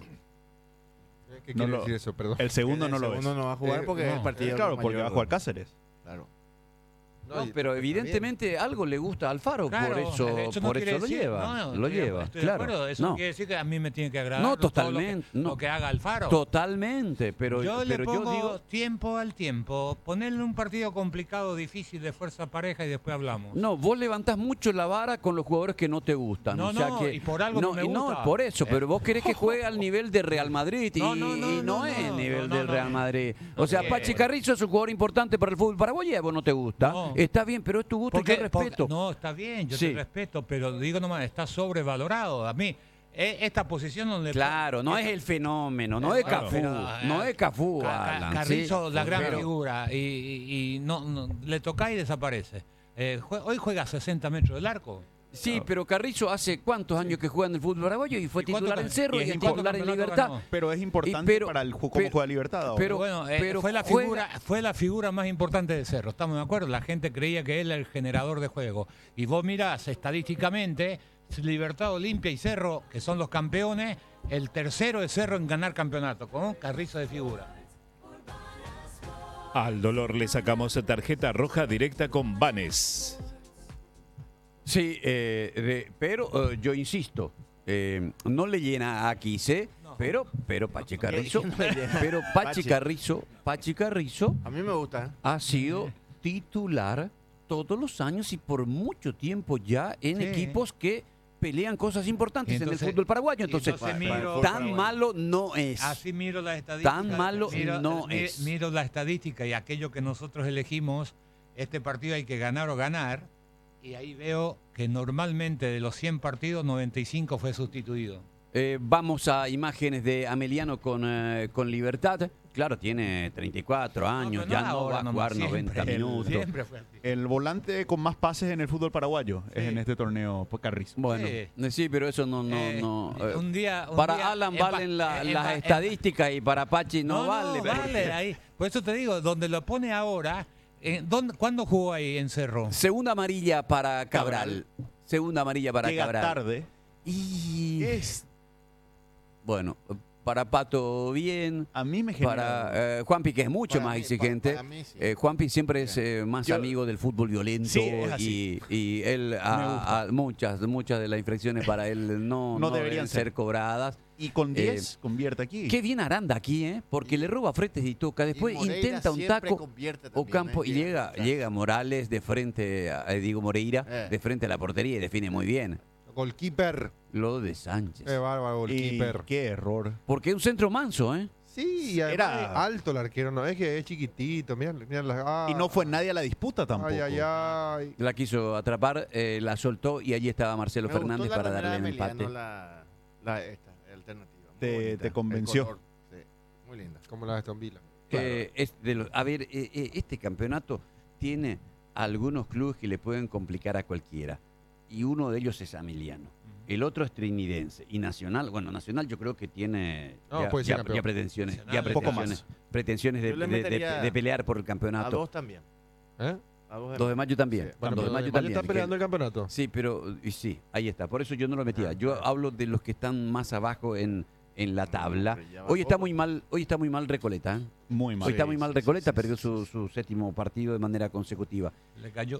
[SPEAKER 4] ¿Qué
[SPEAKER 5] No
[SPEAKER 4] quiere
[SPEAKER 5] lo-
[SPEAKER 4] decir eso? Perdón.
[SPEAKER 5] El segundo
[SPEAKER 3] El
[SPEAKER 5] no lo
[SPEAKER 3] segundo
[SPEAKER 5] ves.
[SPEAKER 3] no va a jugar
[SPEAKER 4] Eh,
[SPEAKER 3] porque
[SPEAKER 2] no,
[SPEAKER 3] es el partido
[SPEAKER 5] Claro,
[SPEAKER 3] con
[SPEAKER 5] porque
[SPEAKER 3] mayor-
[SPEAKER 5] va a jugar Cáceres.
[SPEAKER 3] Claro.
[SPEAKER 1] No, pero evidentemente algo le gusta a Alfaro,
[SPEAKER 2] Claro,
[SPEAKER 1] por eso,
[SPEAKER 2] eso no
[SPEAKER 1] por
[SPEAKER 2] quiere
[SPEAKER 1] eso lo
[SPEAKER 2] decir-
[SPEAKER 1] lleva.
[SPEAKER 2] no,
[SPEAKER 1] lo
[SPEAKER 2] estoy de-
[SPEAKER 1] lleva,
[SPEAKER 2] estoy de
[SPEAKER 1] claro.
[SPEAKER 2] acuerdo, Eso
[SPEAKER 1] no,
[SPEAKER 2] no quiere decir que a mí me tiene que agradar
[SPEAKER 1] no,
[SPEAKER 2] todo
[SPEAKER 1] totalmente.
[SPEAKER 2] lo, que,
[SPEAKER 1] no.
[SPEAKER 2] lo que haga Alfaro.
[SPEAKER 1] Totalmente, pero,
[SPEAKER 2] yo le
[SPEAKER 1] pero
[SPEAKER 2] pongo
[SPEAKER 1] yo digo.
[SPEAKER 2] tiempo al tiempo. Ponerle un partido complicado, difícil, de fuerza pareja y después hablamos.
[SPEAKER 1] No, vos levantás mucho la vara con los jugadores que no te gustan.
[SPEAKER 2] No,
[SPEAKER 1] o sea
[SPEAKER 2] no,
[SPEAKER 1] que,
[SPEAKER 2] y por algo no me
[SPEAKER 1] y no,
[SPEAKER 2] gusta.
[SPEAKER 1] por eso,
[SPEAKER 2] Eh.
[SPEAKER 1] pero vos querés que juegue al nivel de Real Madrid y
[SPEAKER 2] No, no, no,
[SPEAKER 1] y no,
[SPEAKER 2] no,
[SPEAKER 1] es
[SPEAKER 2] no,
[SPEAKER 1] nivel
[SPEAKER 2] no,
[SPEAKER 1] del
[SPEAKER 2] no.
[SPEAKER 1] Real Madrid.
[SPEAKER 2] No
[SPEAKER 1] O sea,
[SPEAKER 2] quiero.
[SPEAKER 1] Pachi Carrizo es un jugador importante para el fútbol paraguayo y a vos no te gusta.
[SPEAKER 2] No.
[SPEAKER 1] Está bien, pero es tu gusto y
[SPEAKER 2] Porque-
[SPEAKER 1] yo
[SPEAKER 2] porque-
[SPEAKER 1] respeto.
[SPEAKER 2] no, está bien, yo
[SPEAKER 1] Sí.
[SPEAKER 2] te respeto, pero digo nomás, está sobrevalorado. A mí, eh, esta posición donde...
[SPEAKER 1] Claro, no es el fenómeno, no es
[SPEAKER 2] Claro.
[SPEAKER 1] Cafú,
[SPEAKER 2] Pero,
[SPEAKER 1] no
[SPEAKER 2] eh,
[SPEAKER 1] es Cafú,
[SPEAKER 2] Ca- Ca-
[SPEAKER 1] Alan,
[SPEAKER 2] Carrizo,
[SPEAKER 1] ¿sí?
[SPEAKER 2] la gran
[SPEAKER 1] Pero-
[SPEAKER 2] figura, y, y- y no, no, le toca y desaparece. Eh, jue- hoy juega a sesenta metros del arco.
[SPEAKER 1] Sí, pero Carrizo hace cuántos años que juega en el fútbol paraguayo y fue
[SPEAKER 2] ¿Y cuánto
[SPEAKER 1] titular en
[SPEAKER 2] cam-
[SPEAKER 1] Cerro
[SPEAKER 2] y
[SPEAKER 1] y,
[SPEAKER 2] es
[SPEAKER 1] es
[SPEAKER 2] importante
[SPEAKER 1] titular en
[SPEAKER 2] campeonato
[SPEAKER 1] Libertad.
[SPEAKER 2] ganó?
[SPEAKER 5] Pero es importante
[SPEAKER 1] pero-
[SPEAKER 5] para el ju- cómo
[SPEAKER 1] pero-
[SPEAKER 5] juega Libertad ahora.
[SPEAKER 1] pero-
[SPEAKER 2] Bueno, eh,
[SPEAKER 1] pero
[SPEAKER 2] fue la
[SPEAKER 1] juega-
[SPEAKER 2] figura, fue la figura más importante de Cerro, estamos de acuerdo. La gente creía que él era el generador de juego. Y vos mirás estadísticamente, Libertad, Olimpia y Cerro, que son los campeones, el tercero es Cerro en ganar campeonato, con Carrizo de figura.
[SPEAKER 8] Al dolor le sacamos tarjeta roja directa con Vanes.
[SPEAKER 1] Sí, eh, de- pero eh, yo insisto, eh, no le llena a Quise, pero, pero Pachi Carrizo,
[SPEAKER 3] ¿Quién no le llena?
[SPEAKER 1] pero Pachi
[SPEAKER 3] Pachi.
[SPEAKER 1] Carrizo, Pachi Carrizo
[SPEAKER 3] A mí me gusta. ¿eh?
[SPEAKER 1] ha sido titular todos los años y por mucho tiempo ya en
[SPEAKER 2] Sí.
[SPEAKER 1] equipos que pelean cosas importantes
[SPEAKER 2] Entonces-
[SPEAKER 1] en el fútbol paraguayo. Entonces,
[SPEAKER 2] entonces
[SPEAKER 3] miro-
[SPEAKER 2] miro-
[SPEAKER 1] tan
[SPEAKER 3] paraguayo.
[SPEAKER 1] malo no es.
[SPEAKER 2] Así miro las estadísticas.
[SPEAKER 1] Tan malo
[SPEAKER 2] miro,
[SPEAKER 1] no
[SPEAKER 2] mi-
[SPEAKER 1] es.
[SPEAKER 2] Miro la estadística y aquello que nosotros elegimos, este partido hay que ganar o ganar, y ahí veo que normalmente de los cien partidos, noventa y cinco fue sustituido.
[SPEAKER 1] Eh, vamos a imágenes de Ameliano con, eh, con Libertad. Claro, tiene treinta y cuatro años,
[SPEAKER 2] pero
[SPEAKER 1] ya no
[SPEAKER 2] ahora
[SPEAKER 1] va a
[SPEAKER 2] nomás,
[SPEAKER 1] jugar
[SPEAKER 2] siempre.
[SPEAKER 1] noventa
[SPEAKER 5] El-
[SPEAKER 1] minutos.
[SPEAKER 2] Siempre fue así.
[SPEAKER 5] El volante con más pases en el fútbol paraguayo es
[SPEAKER 2] Sí.
[SPEAKER 5] en este torneo, pues, Carrizo.
[SPEAKER 1] Bueno,
[SPEAKER 2] Sí.
[SPEAKER 1] eh, sí, pero eso no, no,
[SPEAKER 2] Eh,
[SPEAKER 1] no. eh,
[SPEAKER 2] un día, un
[SPEAKER 1] para
[SPEAKER 2] día
[SPEAKER 1] Alan
[SPEAKER 2] empa-
[SPEAKER 1] valen la-
[SPEAKER 2] eh,
[SPEAKER 1] las
[SPEAKER 2] empa-
[SPEAKER 1] estadísticas y para Pachi no,
[SPEAKER 2] No,
[SPEAKER 1] vale.
[SPEAKER 2] no,
[SPEAKER 1] porque-
[SPEAKER 2] vale ahí. Por eso te digo, donde lo pone ahora, eh, ¿dónde- ¿cuándo jugó ahí en Cerro?
[SPEAKER 1] Segunda amarilla para Cabral.
[SPEAKER 5] Cabral.
[SPEAKER 1] Segunda amarilla para
[SPEAKER 5] Llega
[SPEAKER 1] Cabral.
[SPEAKER 5] tarde.
[SPEAKER 1] Y
[SPEAKER 5] Es,
[SPEAKER 1] bueno, para Pato bien.
[SPEAKER 5] a mí me genera...
[SPEAKER 1] Para eh, Juanpi, que es mucho
[SPEAKER 3] Para
[SPEAKER 1] más
[SPEAKER 3] mí-
[SPEAKER 1] exigente.
[SPEAKER 3] pa- para mí sí.
[SPEAKER 1] Eh, Juanpi siempre es eh, más
[SPEAKER 5] Yo-
[SPEAKER 1] amigo del fútbol violento
[SPEAKER 5] Sí, es así.
[SPEAKER 1] y, y él a, a muchas muchas de las infracciones para él no,
[SPEAKER 5] No
[SPEAKER 1] no
[SPEAKER 5] deberían
[SPEAKER 1] deben ser
[SPEAKER 5] ser.
[SPEAKER 1] cobradas.
[SPEAKER 5] Y con diez convierte aquí.
[SPEAKER 1] Qué bien Aranda aquí, ¿eh? Porque le roba fretes y toca. Después
[SPEAKER 3] Y Moreira
[SPEAKER 1] intenta un
[SPEAKER 3] siempre
[SPEAKER 1] taco
[SPEAKER 3] convierte
[SPEAKER 1] o
[SPEAKER 3] también,
[SPEAKER 1] campo
[SPEAKER 3] ¿eh?
[SPEAKER 1] y llega,
[SPEAKER 3] Claro.
[SPEAKER 1] llega Morales de frente a eh, Diego Moreira,
[SPEAKER 3] Eh.
[SPEAKER 1] de frente a la portería y define muy bien.
[SPEAKER 4] Goalkeeper.
[SPEAKER 1] Lo de Sánchez.
[SPEAKER 4] Qué bárbaro,
[SPEAKER 5] Y
[SPEAKER 4] goalkeeper.
[SPEAKER 5] qué error.
[SPEAKER 1] Porque es un centro manso, ¿eh?
[SPEAKER 4] Sí, y además
[SPEAKER 5] Era-
[SPEAKER 4] es alto el arquero, no es que es chiquitito, mira, mira la- ah,
[SPEAKER 5] Y no fue nadie a la disputa tampoco.
[SPEAKER 4] Ay, ay, ay.
[SPEAKER 1] La quiso atrapar, eh, la soltó y allí estaba Marcelo
[SPEAKER 3] Me gustó
[SPEAKER 1] Fernández
[SPEAKER 3] la
[SPEAKER 1] para
[SPEAKER 3] remera
[SPEAKER 1] darle el
[SPEAKER 3] de Emiliano,
[SPEAKER 1] empate.
[SPEAKER 3] La, la esta, alternativa. Muy
[SPEAKER 5] Te-
[SPEAKER 3] bonita.
[SPEAKER 5] te
[SPEAKER 3] El
[SPEAKER 5] convenció.
[SPEAKER 3] color, sí, muy linda.
[SPEAKER 4] Como la de Aston Villa.
[SPEAKER 1] Eh, es de los- a ver, eh, eh, este campeonato tiene algunos clubes que le pueden complicar a cualquiera. Y uno de ellos es Ameliano. El otro es Trinidense. Y Nacional, bueno, Nacional yo creo que tiene
[SPEAKER 4] No,
[SPEAKER 1] ya,
[SPEAKER 4] puede ser
[SPEAKER 1] ya-
[SPEAKER 4] campeón.
[SPEAKER 1] ya pretensiones,
[SPEAKER 2] Nacional
[SPEAKER 1] ya
[SPEAKER 2] un
[SPEAKER 5] poco
[SPEAKER 1] pretensiones,
[SPEAKER 5] más.
[SPEAKER 1] pretensiones de,
[SPEAKER 3] Yo le
[SPEAKER 1] de- de-
[SPEAKER 3] metería
[SPEAKER 1] de pelear por el
[SPEAKER 3] A
[SPEAKER 1] campeonato.
[SPEAKER 3] dos también.
[SPEAKER 4] ¿Eh?
[SPEAKER 3] A dos,
[SPEAKER 1] dos de mayo también.
[SPEAKER 3] Sí.
[SPEAKER 4] Bueno,
[SPEAKER 1] dos de
[SPEAKER 4] pero
[SPEAKER 1] mayo
[SPEAKER 4] Mayo
[SPEAKER 1] también.
[SPEAKER 4] está peleando el campeonato.
[SPEAKER 1] Sí, pero y sí, ahí está. Por eso yo no lo metía.
[SPEAKER 3] Ah,
[SPEAKER 1] Yo
[SPEAKER 3] claro.
[SPEAKER 1] hablo de los que están más abajo en, en la tabla.
[SPEAKER 3] Pero ya
[SPEAKER 1] Hoy está
[SPEAKER 3] bajó.
[SPEAKER 1] muy mal, hoy está muy mal Recoleta. ¿eh?
[SPEAKER 5] Muy mal.
[SPEAKER 1] Hoy está
[SPEAKER 3] Sí,
[SPEAKER 1] muy mal
[SPEAKER 3] sí,
[SPEAKER 1] Recoleta,
[SPEAKER 3] sí,
[SPEAKER 1] perdió
[SPEAKER 3] sí,
[SPEAKER 1] su,
[SPEAKER 3] sí.
[SPEAKER 1] su séptimo partido de manera consecutiva.
[SPEAKER 2] Le cayó.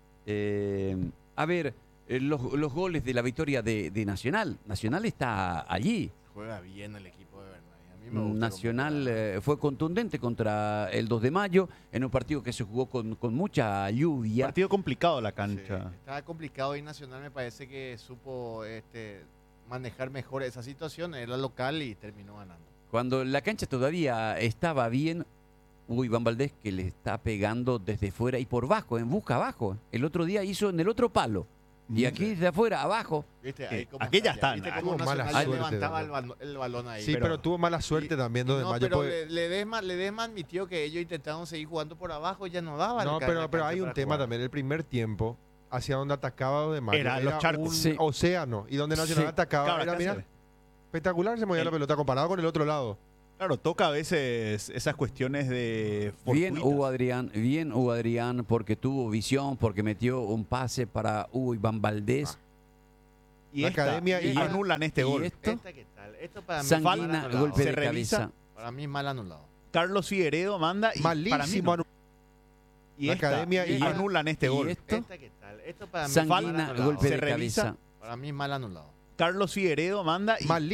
[SPEAKER 1] Eh, a ver, eh, los, los goles de la victoria de, de Nacional. Nacional está allí.
[SPEAKER 3] Juega bien el equipo de Bernay. A mí me gusta
[SPEAKER 1] Nacional
[SPEAKER 3] cómo juega.
[SPEAKER 1] eh, fue contundente contra el dos de mayo en un partido que se jugó con, con mucha lluvia.
[SPEAKER 5] Partido complicado la
[SPEAKER 3] Sí,
[SPEAKER 5] cancha.
[SPEAKER 3] estaba complicado y Nacional me parece que supo este, manejar mejor esa situación. Era local y terminó ganando.
[SPEAKER 1] Cuando la cancha todavía estaba bien, hubo Iván Valdés que le está pegando desde fuera y por bajo, en busca abajo. El otro día hizo en el otro palo. Y aquí desde afuera, abajo.
[SPEAKER 3] ¿Viste?
[SPEAKER 5] Eh,
[SPEAKER 3] cómo
[SPEAKER 5] aquí ya
[SPEAKER 3] está,
[SPEAKER 5] están.
[SPEAKER 3] ¿Viste
[SPEAKER 5] Ah,
[SPEAKER 3] cómo
[SPEAKER 4] tuvo mala
[SPEAKER 3] Nacional
[SPEAKER 4] suerte
[SPEAKER 3] levantaba el,
[SPEAKER 4] también.
[SPEAKER 3] balón- el balón ahí?
[SPEAKER 4] Sí, pero,
[SPEAKER 5] pero-
[SPEAKER 4] tuvo mala suerte
[SPEAKER 3] Y-
[SPEAKER 4] también dos de
[SPEAKER 3] no,
[SPEAKER 4] mayo.
[SPEAKER 3] pero
[SPEAKER 4] porque-
[SPEAKER 3] Le- Ledesma, Ledesma admitió que ellos intentaron seguir jugando por abajo y ya no daba.
[SPEAKER 4] No,
[SPEAKER 3] el ca-
[SPEAKER 4] pero,
[SPEAKER 3] la
[SPEAKER 4] pero
[SPEAKER 3] cancha
[SPEAKER 4] hay un
[SPEAKER 3] para
[SPEAKER 4] tema
[SPEAKER 3] jugar.
[SPEAKER 4] también. El primer tiempo, hacia donde atacaba dos de mayo,
[SPEAKER 5] Era los charcos.
[SPEAKER 4] un
[SPEAKER 1] Sí.
[SPEAKER 4] océano. Y donde Nacional
[SPEAKER 1] Sí.
[SPEAKER 4] atacaba,
[SPEAKER 5] Claro,
[SPEAKER 4] era,
[SPEAKER 5] acá
[SPEAKER 4] mira,
[SPEAKER 5] se ve.
[SPEAKER 4] espectacular se movía
[SPEAKER 5] El-
[SPEAKER 4] la pelota comparado con el otro lado.
[SPEAKER 5] Claro, toca a veces esas cuestiones de
[SPEAKER 1] Bien
[SPEAKER 5] fortuitas.
[SPEAKER 1] Hugo Adrián, bien Hugo Adrián, porque tuvo visión, porque metió un pase para Hugo Iván Valdés.
[SPEAKER 5] y
[SPEAKER 4] la
[SPEAKER 5] esta,
[SPEAKER 4] academia
[SPEAKER 5] y
[SPEAKER 3] y-
[SPEAKER 5] anulan este
[SPEAKER 1] y
[SPEAKER 5] gol.
[SPEAKER 1] esto,
[SPEAKER 3] Esta, ¿qué tal? Esto para mí
[SPEAKER 1] Sanguina,
[SPEAKER 3] mal anulado.
[SPEAKER 1] golpe
[SPEAKER 5] Se
[SPEAKER 1] de
[SPEAKER 5] revisa.
[SPEAKER 1] cabeza.
[SPEAKER 3] Para mí mal anulado.
[SPEAKER 5] Carlos Figueredo manda y para mí
[SPEAKER 4] Malísimo.
[SPEAKER 5] no.
[SPEAKER 4] anu-
[SPEAKER 5] Y
[SPEAKER 4] la
[SPEAKER 5] esta,
[SPEAKER 4] academia
[SPEAKER 5] y
[SPEAKER 4] y,
[SPEAKER 5] anulan este
[SPEAKER 1] ¿Y
[SPEAKER 5] gol.
[SPEAKER 1] esto?
[SPEAKER 3] ¿Esta qué tal? Esto para mí
[SPEAKER 1] Sanguina,
[SPEAKER 3] mal anulado.
[SPEAKER 1] golpe
[SPEAKER 5] Se
[SPEAKER 1] de
[SPEAKER 5] revisa.
[SPEAKER 1] cabeza.
[SPEAKER 3] Para mí mal anulado.
[SPEAKER 5] Carlos Figueredo manda y
[SPEAKER 4] mal